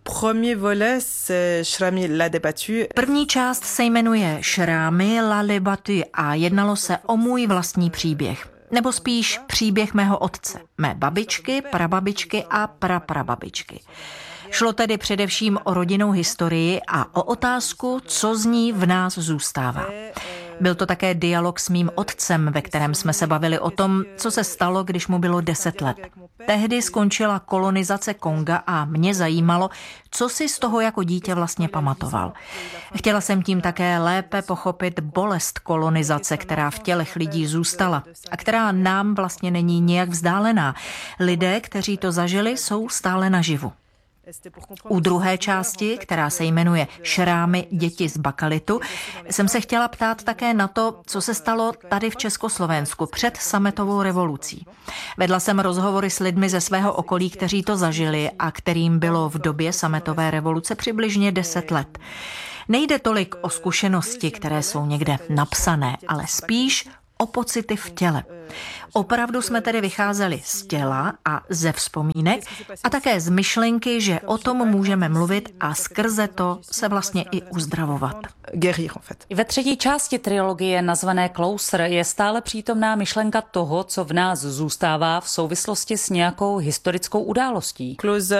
První část se jmenuje Šrámy la débattue a jednalo se o můj vlastní příběh. Nebo spíš příběh mého otce, mé babičky, prababičky a praprababičky. Šlo tedy především o rodinnou historii a o otázku, co z ní v nás zůstává. Byl to také dialog s mým otcem, ve kterém jsme se bavili o tom, co se stalo, když mu bylo 10 let. Tehdy skončila kolonizace Konga a mě zajímalo, co si z toho jako dítě vlastně pamatoval. Chtěla jsem tím také lépe pochopit bolest kolonizace, která v tělech lidí zůstala a která nám vlastně není nijak vzdálená. Lidé, kteří to zažili, jsou stále naživu. U druhé části, která se jmenuje Šrámy děti z bakalitu, jsem se chtěla ptát také na to, co se stalo tady v Československu před sametovou revolucí. Vedla jsem rozhovory s lidmi ze svého okolí, kteří to zažili a kterým bylo v době sametové revoluce přibližně 10 let. Nejde tolik o zkušenosti, které jsou někde napsané, ale spíš o pocity v těle. Opravdu jsme tedy vycházeli z těla a ze vzpomínek a také z myšlenky, že o tom můžeme mluvit a skrze to se vlastně i uzdravovat. Ve třetí části trilogie nazvané Closer je stále přítomná myšlenka toho, co v nás zůstává v souvislosti s nějakou historickou událostí.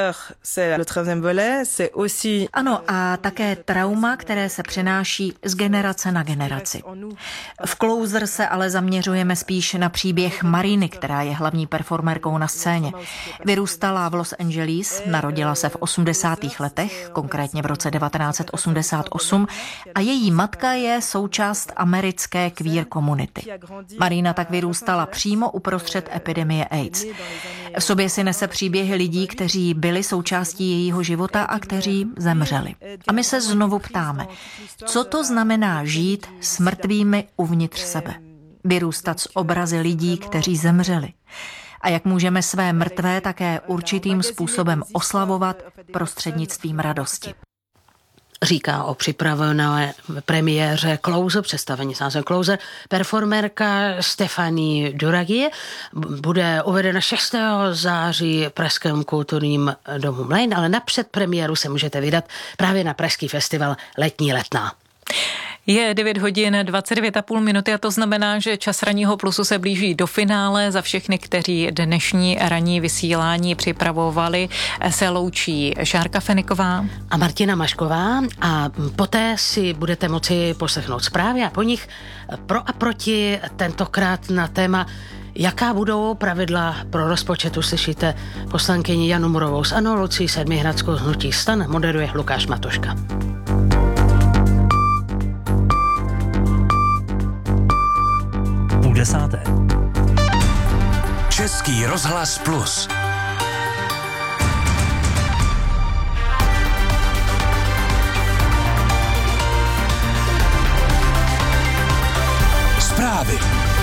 Ano, a také trauma, které se přenáší z generace na generaci. V Closer se ale zaměřujeme spíš na příběh Mariny, která je hlavní performerkou na scéně. Vyrůstala v Los Angeles, narodila se v 80. letech, konkrétně v roce 1988, a její matka je součást americké queer komunity. Marina tak vyrůstala přímo uprostřed epidemie AIDS. V sobě si nese příběhy lidí, kteří byli součástí jejího života a kteří zemřeli. A my se znovu ptáme, co to znamená žít s mrtvými uvnitř sebe? Vyrůstat s obrazy lidí, kteří zemřeli. A jak můžeme své mrtvé také určitým způsobem oslavovat prostřednictvím radosti. Říká o připravené premiéře Closer, představení s názvem Closer, performerka Stefanie Duragie. Bude uvedena 6. září v Pražském kulturním domu Mlejn, ale na předpremiéru se můžete vydat právě na pražský festival Letní letná. Je 9 hodin 29,5 minuty a to znamená, že čas Ranního plusu se blíží do finále. Za všechny, kteří dnešní ranní vysílání připravovali, se loučí Šárka Feniková a Martina Mašková a poté si budete moci poslechnout zprávy a po nich pro a proti, tentokrát na téma jaká budou pravidla pro rozpočet. Uslyšíte poslankyni Janu Murovou z ANO, Lucii Sedmihradskou z hnutí STAN, moderuje Lukáš Matoška. Desáté. Český rozhlas Plus. Zprávy.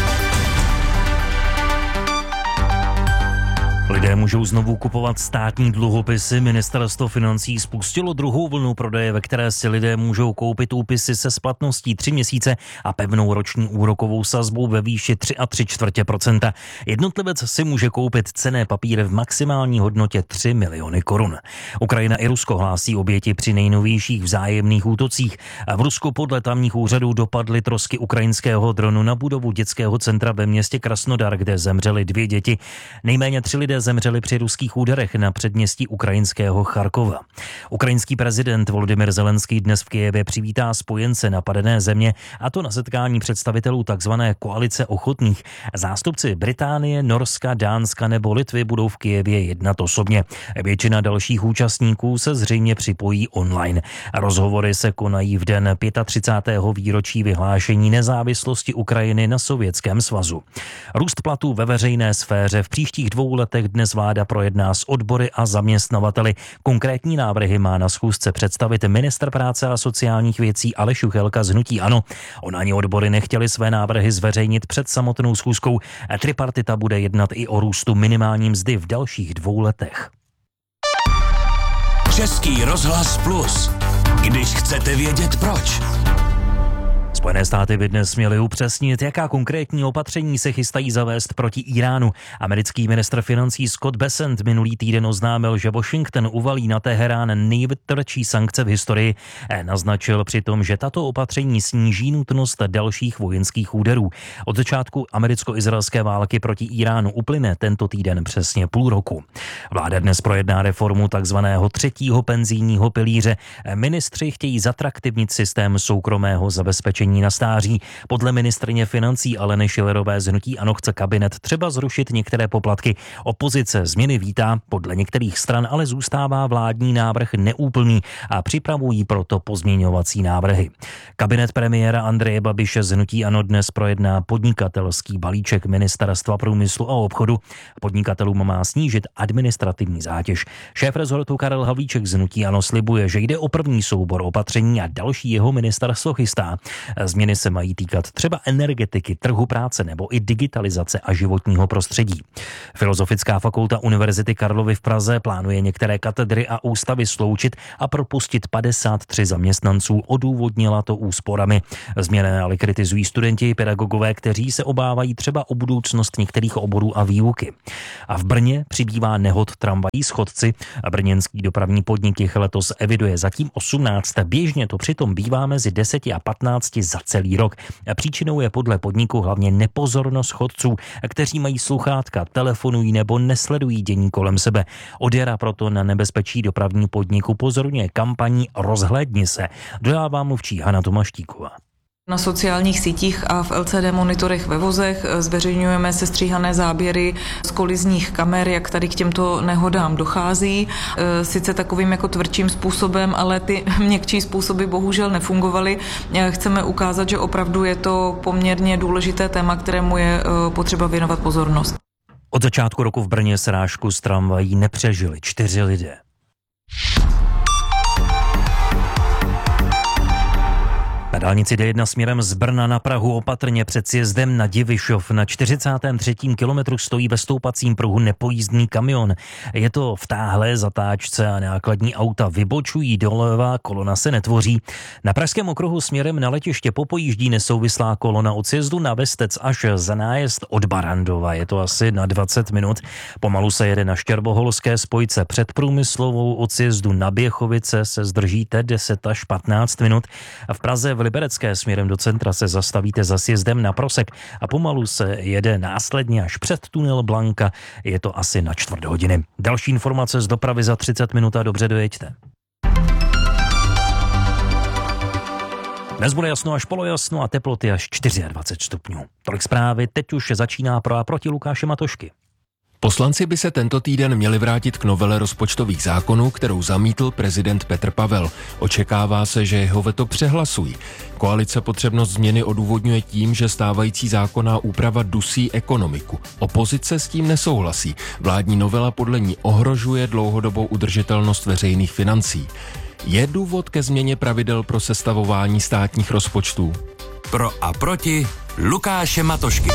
Lidé můžou znovu kupovat státní dluhopisy. Ministerstvo financí spustilo druhou vlnu prodeje, ve které si lidé můžou koupit úpisy se splatností 3 měsíce a pevnou roční úrokovou sazbou ve výši 3,75%. Jednotlivec si může koupit cenné papíry v maximální hodnotě 3 miliony korun. Ukrajina i Rusko hlásí oběti při nejnovějších vzájemných útocích. V Rusku podle tamních úřadů dopadly trosky ukrajinského dronu na budovu dětského centra ve městě Krasnodar, kde zemřely 2 děti. Nejméně 3 lidé zemřeli při ruských úderech na předměstí ukrajinského Charkova. Ukrajinský prezident Volodymyr Zelenský dnes v Kyjevě přivítá spojence napadené země, a to na setkání představitelů tzv. Koalice ochotných. Zástupci Británie, Norska, Dánska nebo Litvy budou v Kyjevě jednat osobně. Většina dalších účastníků se zřejmě připojí online. Rozhovory se konají v den 35. výročí vyhlášení nezávislosti Ukrajiny na Sovětském svazu. Růst platů ve veřejné sféře v příštích 2 letech dnes vláda projedná s odbory a zaměstnavateli. Konkrétní návrhy má na schůzce představit ministr práce a sociálních věcí Aleš Juchelka z hnutí ANO. On ani odbory nechtěli své návrhy zveřejnit před samotnou schůzkou. Tripartita bude jednat i o růstu minimální mzdy v dalších 2 letech. Český rozhlas Plus. Když chcete vědět proč. Spojené státy by dnes měly upřesnit, jaká konkrétní opatření se chystají zavést proti Iránu. Americký ministr financí Scott Bessent minulý týden oznámil, že Washington uvalí na Teherán nejtvrdší sankce v historii. Naznačil přitom, že tato opatření sníží nutnost dalších vojenských úderů. Od začátku americko-izraelské války proti Iránu uplyne tento týden přesně půl roku. Vláda dnes projedná reformu takzvaného 3. penzijního pilíře. Ministři chtějí zatraktivnit systém soukromého zabezpečení pojištění na stáří. Podle ministryně financí Aleny Schillerové z hnutí ANO chce kabinet třeba zrušit některé poplatky. Opozice změny vítá, podle některých stran ale zůstává vládní návrh neúplný a připravují proto pozměňovací návrhy. Kabinet premiéra Andreje Babiše z hnutí ANO dnes projedná podnikatelský balíček Ministerstva průmyslu a obchodu. Podnikatelům má snížit administrativní zátěž. Šéf rezortu Karel Havlíček z hnutí ANO slibuje, že jde o první soubor opatření a další jeho ministerstvo chystá. Změny se mají týkat třeba energetiky, trhu práce nebo i digitalizace a životního prostředí. Filozofická fakulta Univerzity Karlovy v Praze plánuje některé katedry a ústavy sloučit a propustit 53 zaměstnanců. Odůvodnila to úsporami. Změny ale kritizují studenti i pedagogové, kteří se obávají třeba o budoucnost některých oborů a výuky. A v Brně přibývá nehod tramvají s chodci. Brněnský dopravní podnik jich letos eviduje zatím 18. Běžně to přitom bývá mezi 10 a 15 za celý rok. Příčinou je podle podniku hlavně nepozornost chodců, kteří mají sluchátka, telefonují nebo nesledují dění kolem sebe. Od jara proto na nebezpečí dopravní podnik upozorňuje kampaní Rozhlédni se, dodává mluvčí Hana Tomaštíková. Na sociálních sítích a v LCD monitorech ve vozech zveřejňujeme sestříhané záběry z kolizních kamer, jak tady k těmto nehodám dochází. Sice takovým jako tvrdším způsobem, ale ty měkčí způsoby bohužel nefungovaly. Chceme ukázat, že opravdu je to poměrně důležité téma, kterému je potřeba věnovat pozornost. Od začátku roku v Brně srážku s tramvají nepřežili 4 lidé. Na dálnici D1 směrem z Brna na Prahu opatrně před sjezdem na Divišov na 43. kilometru stojí ve stoupacím pruhu nepojízdný kamion. Je to v táhlé zatáčce a nákladní auta vybočují doleva, kolona se netvoří. Na pražském okruhu směrem na letiště popojíždí nesouvislá kolona od sjezdu na Vestec až za nájezd od Barandova. Je to asi na 20 minut. Pomalu se jede na Štěrboholské spojce před Průmyslovou od sjezdu na Běchovice se zdržíte 10 až 15 minut. V Praze v Liberecké směrem do centra se zastavíte za sjezdem na Prosek a pomalu se jede následně až před tunel Blanka. Je to asi na 4 hodiny. Další informace z dopravy za 30 minut a dobře dojeďte. Dnes bude jasno až polojasno a teploty až 24 stupňů. Tolik zprávy, teď už začíná pro a proti Lukáše Matošky. Poslanci by se tento týden měli vrátit k novele rozpočtových zákonů, kterou zamítl prezident Petr Pavel. Očekává se, že jeho veto přehlasují. Koalice potřebnost změny odůvodňuje tím, že stávající zákonná úprava dusí ekonomiku. Opozice s tím nesouhlasí. Vládní novela podle ní ohrožuje dlouhodobou udržitelnost veřejných financí. Je důvod ke změně pravidel pro sestavování státních rozpočtů? Pro a proti Lukáše Matošky.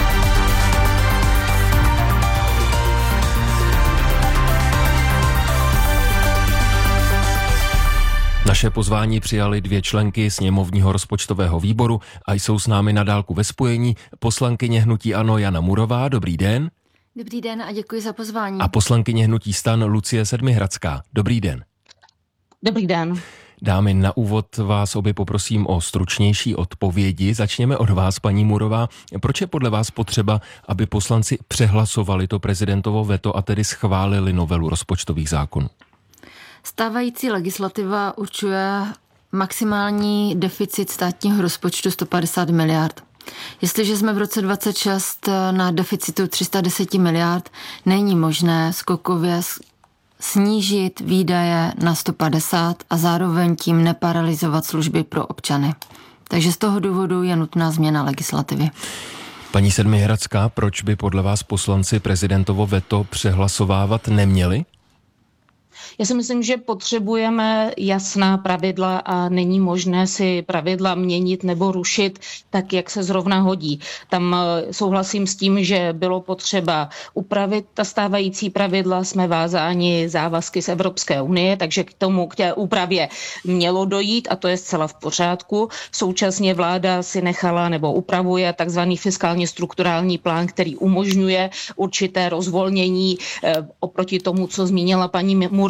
Naše pozvání přijali 2 členky sněmovního rozpočtového výboru a jsou s námi na dálku ve spojení poslankyně hnutí ANO Jana Murová. Dobrý den. Dobrý den a děkuji za pozvání. A poslankyně hnutí STAN Lucie Sedmihradská. Dobrý den. Dobrý den. Dámy, na úvod vás obě poprosím o stručnější odpovědi. Začněme od vás, paní Murová. Proč je podle vás potřeba, aby poslanci přehlasovali to prezidentovo veto a tedy schválili novelu rozpočtových zákonů? Stávající legislativa určuje maximální deficit státního rozpočtu 150 miliard. Jestliže jsme v roce 2026 na deficitu 310 miliard, není možné skokově snížit výdaje na 150 a zároveň tím neparalyzovat služby pro občany. Takže z toho důvodu je nutná změna legislativy. Paní Sedmihradská, proč by podle vás poslanci prezidentovo veto přehlasovávat neměli? Já si myslím, že potřebujeme jasná pravidla a není možné si pravidla měnit nebo rušit tak, jak se zrovna hodí. Tam souhlasím s tím, že bylo potřeba upravit ta stávající pravidla, jsme vázáni závazky z Evropské unie, takže k té úpravě mělo dojít a to je zcela v pořádku. Současně vláda si nechala nebo upravuje takzvaný fiskálně strukturální plán, který umožňuje určité rozvolnění oproti tomu, co zmínila paní Murová,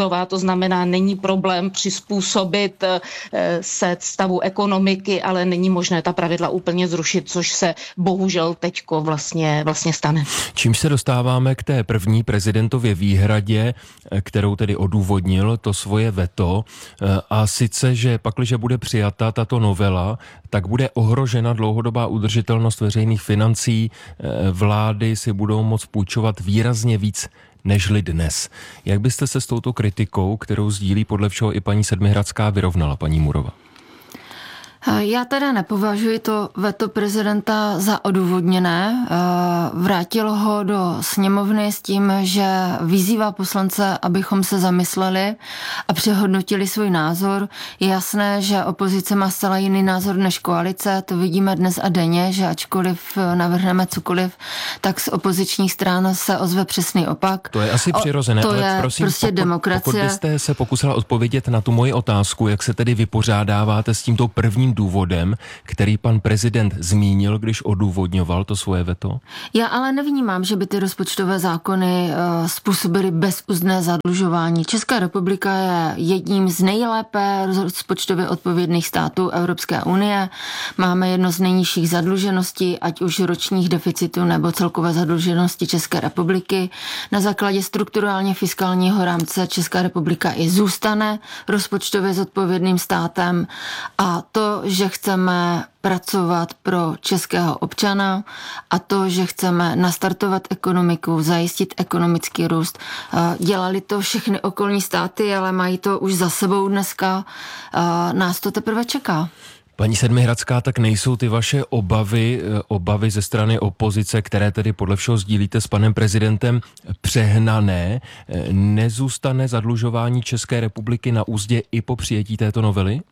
nouzová, to znamená, není problém přizpůsobit se stavu ekonomiky, ale není možné ta pravidla úplně zrušit, což se bohužel teďko vlastně stane. Čímž se dostáváme k té první prezidentově výhradě, kterou tedy odůvodnil to svoje veto, a sice, že pakliže bude přijata tato novela, tak bude ohrožena dlouhodobá udržitelnost veřejných financí, vlády si budou moct půjčovat výrazně víc nežli dnes. Jak byste se s touto kritikou, kterou sdílí podle všeho i paní Sedmihradská, vyrovnala, paní Murova? Já teda nepovažuji to veto prezidenta za odůvodněné. Vrátil ho do sněmovny s tím, že vyzývá poslance, abychom se zamysleli a přehodnotili svůj názor. Je jasné, že opozice má zcela jiný názor než koalice, to vidíme dnes a denně, že ačkoliv navrhneme cokoliv, tak z opozičních stran se ozve přesný opak. To je asi přirozené, to ale je prosím, prostě demokracie. Pokud byste se pokusila odpovědět na tu moji otázku, jak se tedy vypořádáváte s tímto prvním důvodem, který pan prezident zmínil, když odůvodňoval to svoje veto? Já ale nevnímám, že by ty rozpočtové zákony způsobily bezúzdné zadlužování. Česká republika je jedním z nejlépe rozpočtově odpovědných států Evropské unie. Máme jedno z nejnižších zadlužeností, ať už ročních deficitů nebo celkové zadluženosti České republiky. Na základě strukturálně fiskálního rámce Česká republika i zůstane rozpočtově zodpovědným státem, a to, že chceme pracovat pro českého občana a to, že chceme nastartovat ekonomiku, zajistit ekonomický růst. Dělali to všechny okolní státy, ale mají to už za sebou dneska. Nás to teprve čeká. Paní Sedmihradská, tak nejsou ty vaše obavy ze strany opozice, které tedy podle všeho sdílíte s panem prezidentem, přehnané? Nezůstane zadlužování České republiky na úzdě i po přijetí této novely?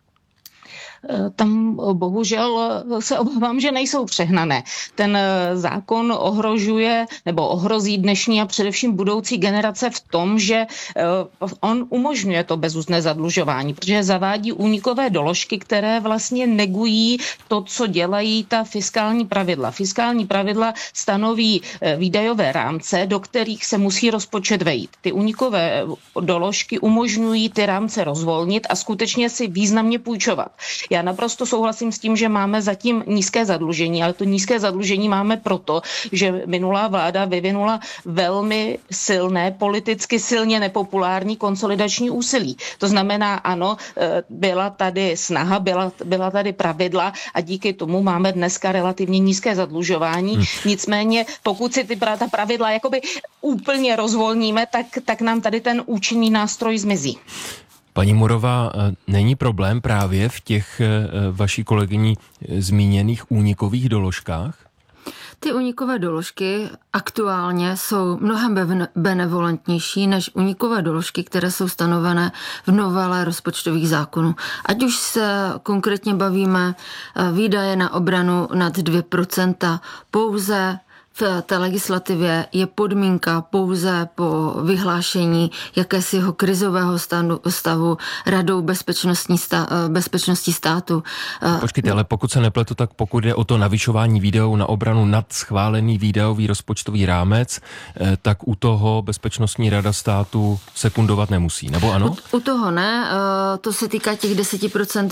Tam bohužel se obávám, že nejsou přehnané. Ten zákon ohrožuje nebo ohrozí dnešní a především budoucí generace v tom, že on umožňuje to bezúzdné zadlužování, protože zavádí únikové doložky, které vlastně negují to, co dělají ta fiskální pravidla. Fiskální pravidla stanoví výdajové rámce, do kterých se musí rozpočet vejít. Ty únikové doložky umožňují ty rámce rozvolnit a skutečně si významně půjčovat. Já naprosto souhlasím s tím, že máme zatím nízké zadlužení, ale to nízké zadlužení máme proto, že minulá vláda vyvinula velmi silné, politicky silně nepopulární konsolidační úsilí. To znamená, ano, byla tady snaha, byla tady pravidla a díky tomu máme dneska relativně nízké zadlužování. Nicméně, pokud si ta pravidla jakoby úplně rozvolníme, tak nám tady ten účinný nástroj zmizí. Paní Murová, není problém právě v těch vaší kolegyní zmíněných únikových doložkách? Ty únikové doložky aktuálně jsou mnohem benevolentnější než únikové doložky, které jsou stanovené v novele rozpočtových zákonů. Ať už se konkrétně bavíme výdaje na obranu nad 2%, pouze v té legislativě je podmínka pouze po vyhlášení jakésiho krizového stavu Radou bezpečnosti státu. Počkejte, ale pokud se nepletu, tak pokud jde o to navyšování výdajů na obranu nad schválený výdajový rozpočtový rámec, tak u toho Bezpečnostní rada státu sekundovat nemusí, nebo ano? U toho ne, to se týká těch 10%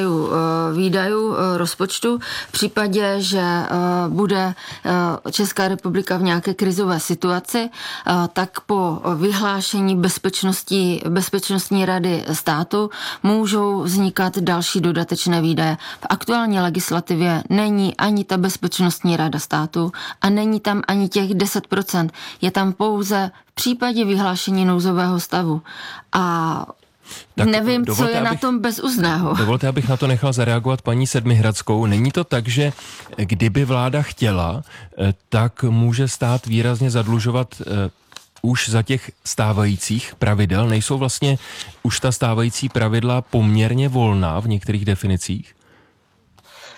výdajů rozpočtu. V případě, že bude Česká republika v nějaké krizové situaci, tak po vyhlášení Bezpečnostní rady státu můžou vznikat další dodatečné výdaje. V aktuální legislativě není ani ta Bezpečnostní rada státu a není tam ani těch 10%. Je tam pouze v případě vyhlášení nouzového stavu. A tak nevím, co je na tom bezúzdného. Dovolte, abych na to nechal zareagovat paní Sedmihradskou. Není to tak, že kdyby vláda chtěla, tak může stát výrazně zadlužovat už za těch stávajících pravidel? Nejsou vlastně už ta stávající pravidla poměrně volná v některých definicích?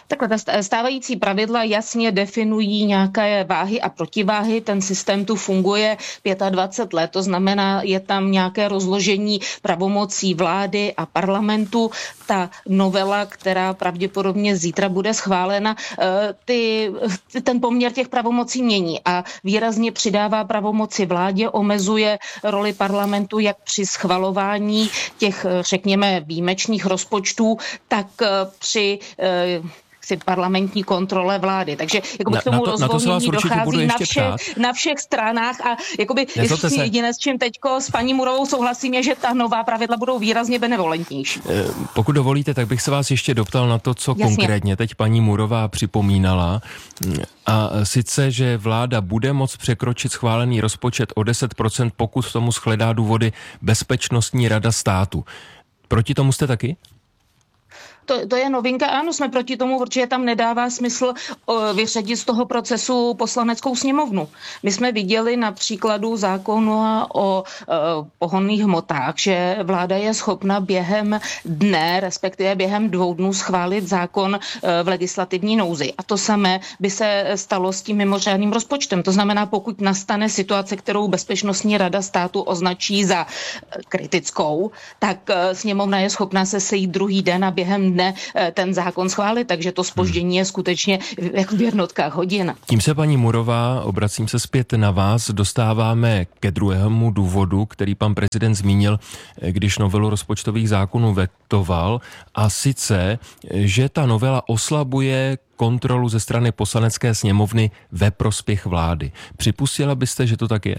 Takhle ta stávající pravidla jasně definují nějaké váhy a protiváhy. Ten systém tu funguje 25 let, to znamená, je tam nějaké rozložení pravomocí vlády a parlamentu. Ta novela, která pravděpodobně zítra bude schválena, ten poměr těch pravomocí mění a výrazně přidává pravomoci vládě, omezuje roli parlamentu jak při schvalování těch, řekněme, výjimečných rozpočtů, tak při parlamentní kontrole vlády. Takže k tomu rozvolnění dochází na všech stranách a jediné, s čím teďko s paní Murovou souhlasím, je, že ta nová pravidla budou výrazně benevolentnější. Pokud dovolíte, tak bych se vás ještě doptal na to, co konkrétně teď paní Murová připomínala. A sice, že vláda bude moct překročit schválený rozpočet o 10%, pokud tomu shledá důvody Bezpečnostní rada státu. Proti tomu jste taky? To je novinka, ano, jsme proti tomu, protože tam nedává smysl vyřadit z toho procesu Poslaneckou sněmovnu. My jsme viděli na příkladu zákonu o pohonných hmotách, že vláda je schopna během dne, respektive během 2 dnů schválit zákon v legislativní nouzi. A to samé by se stalo s tím mimořádným rozpočtem. To znamená, pokud nastane situace, kterou Bezpečnostní rada státu označí za kritickou, tak sněmovna je schopna se sejít druhý den a během dne ten zákon schválit, takže to zpoždění je skutečně jako v jednotkách hodin. Tím se, paní Murová, obracím se zpět na vás, dostáváme ke druhému důvodu, který pan prezident zmínil, když novelu rozpočtových zákonů vetoval, a sice, že ta novela oslabuje kontrolu ze strany Poslanecké sněmovny ve prospěch vlády. Připustila byste, že to tak je?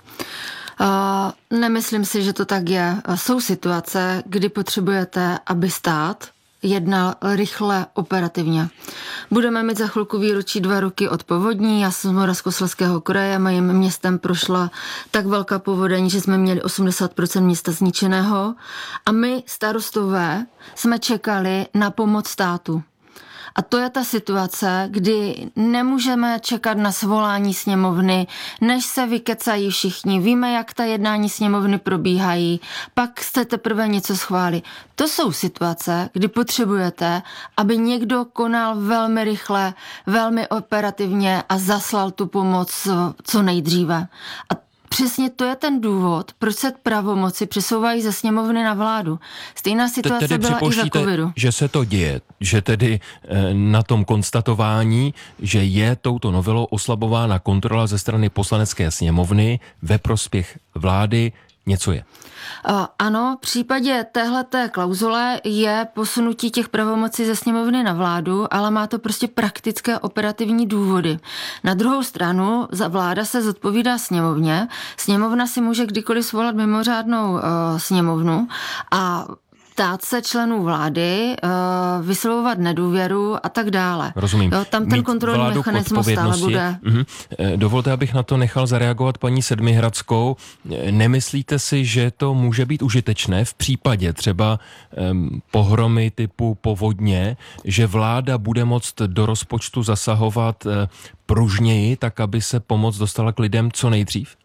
Nemyslím si, že to tak je. Jsou situace, kdy potřebujete, aby stát jednal rychle, operativně. Budeme mít za chvilku výročí 2 roky od povodní. Já jsem z Moravskoslezského kraje, mým městem prošla tak velká povodeň, že jsme měli 80% města zničeného a my, starostové, jsme čekali na pomoc státu. A to je ta situace, kdy nemůžeme čekat na svolání sněmovny, než se vykecají všichni. Víme, jak ta jednání sněmovny probíhají, pak jste teprve něco schválili. To jsou situace, kdy potřebujete, aby někdo konal velmi rychle, velmi operativně a zaslal tu pomoc co nejdříve. A přesně to je ten důvod, proč se pravomoci přesouvají ze sněmovny na vládu. Stejná situace byla i za covidu. Že se to děje, že tedy na tom konstatování, že je touto novelou oslabována kontrola ze strany Poslanecké sněmovny ve prospěch vlády, něco je. Ano, v případě téhleté klauzule je posunutí těch pravomocí ze sněmovny na vládu, ale má to prostě praktické operativní důvody. Na druhou stranu vláda se zodpovídá sněmovně. Sněmovna si může kdykoliv svolat mimořádnou sněmovnu a ptát se členů vlády, vyslovovat nedůvěru a tak dále. Rozumím. Tam ten kontrolní mechanismus stále bude. Dovolte, abych na to nechal zareagovat paní Sedmihradskou. Nemyslíte si, že to může být užitečné v případě třeba pohromy typu povodně, že vláda bude moct do rozpočtu zasahovat pružněji, tak aby se pomoc dostala k lidem co nejdřív?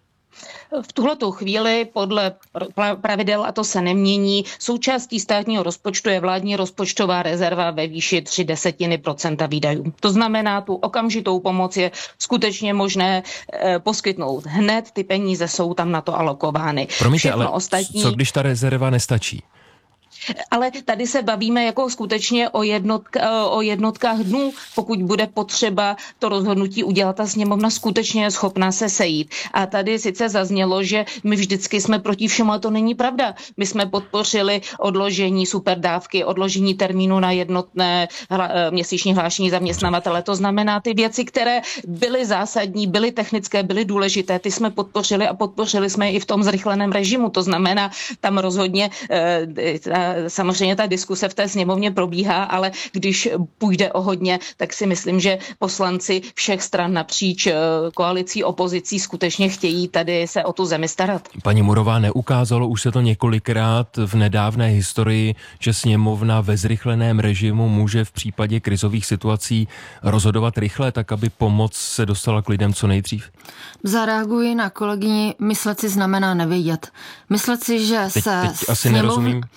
V tuhletu chvíli podle pravidel, a to se nemění, součástí státního rozpočtu je vládní rozpočtová rezerva ve výši 0,3% výdajů. To znamená, tu okamžitou pomoc je skutečně možné poskytnout hned, ty peníze jsou tam na to alokovány. Promiňte, ale co když ta rezerva nestačí? Ale tady se bavíme jako skutečně o jednotkách dnů, pokud bude potřeba to rozhodnutí udělat, ta sněmovna skutečně je schopná se sejít. A tady sice zaznělo, že my vždycky jsme proti všemu, ale to není pravda. My jsme podpořili odložení superdávky, odložení termínu na jednotné měsíční hlášení zaměstnavatele. To znamená, ty věci, které byly zásadní, byly technické, byly důležité, ty jsme podpořili a podpořili jsme je i v tom zrychleném režimu. To znamená, tam rozhodně samozřejmě ta diskuse v té sněmovně probíhá, ale když půjde o hodně, tak si myslím, že poslanci všech stran napříč koalicí, opozicí skutečně chtějí tady se o tu zemi starat. Paní Murová, neukázalo už se to několikrát v nedávné historii, že sněmovna ve zrychleném režimu může v případě krizových situací rozhodovat rychle, tak aby pomoc se dostala k lidem co nejdřív? Zareaguji na kolegyni, myslet si znamená nevědět. Myslet si, že teď asi nerozumím, co tím myslíte.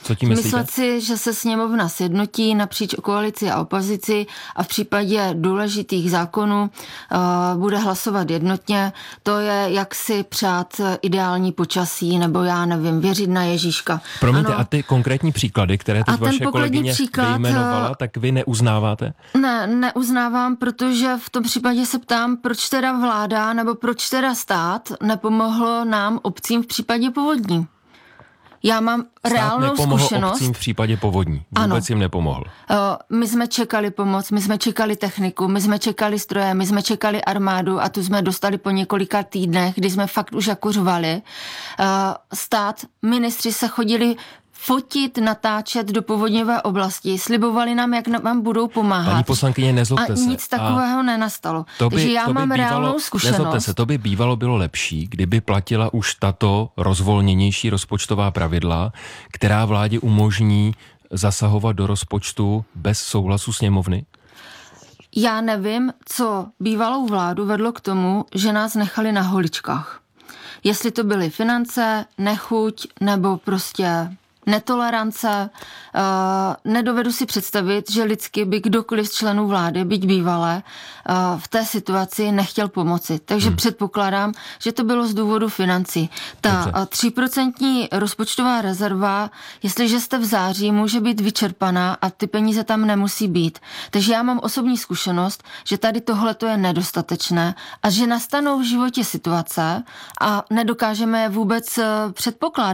Myslet si, že se sněmovna sjednotí napříč koalici a opozici a v případě důležitých zákonů bude hlasovat jednotně, to je jak si přát ideální počasí, nebo já nevím, věřit na Ježíška. Promiňte, a ty konkrétní příklady, které teď vaše kolegyně vyjmenovala, tak vy neuznáváte? Ne, neuznávám, protože v tom případě se ptám, proč teda vláda nebo proč teda stát nepomohl nám obcím v případě povodní. Já mám reálnou zkušenost. Obcím v případě povodní. Vůbec jim nepomohl. My jsme čekali pomoc, my jsme čekali techniku, my jsme čekali stroje, my jsme čekali armádu a tu jsme dostali po několika týdnech, kdy jsme fakt už jako řvali. Stát, ministři se chodili fotit, natáčet do povodňové oblasti, slibovali nám, jak nám budou pomáhat. Paní poslankyně, nezlobte se. A nic takového nenastalo. Takže já mám reálnou zkušenost. Nezlobte se, to by bývalo bylo lepší, kdyby platila už tato rozvolněnější rozpočtová pravidla, která vládě umožní zasahovat do rozpočtu bez souhlasu sněmovny? Já nevím, co bývalou vládu vedlo k tomu, že nás nechali na holičkách. Jestli to byly finance, nechuť, nebo prostě netolerance. Nedovedu si představit, že lidsky by kdokoliv z členů vlády, byť bývalé, v té situaci nechtěl pomoci. Takže předpokládám, že to bylo z důvodu financí. Ta 3% rozpočtová rezerva, jestliže jste v září, může být vyčerpaná a ty peníze tam nemusí být. Takže já mám osobní zkušenost, že tady tohleto je nedostatečné a že nastanou v životě situace a nedokážeme je vůbec předpokládat.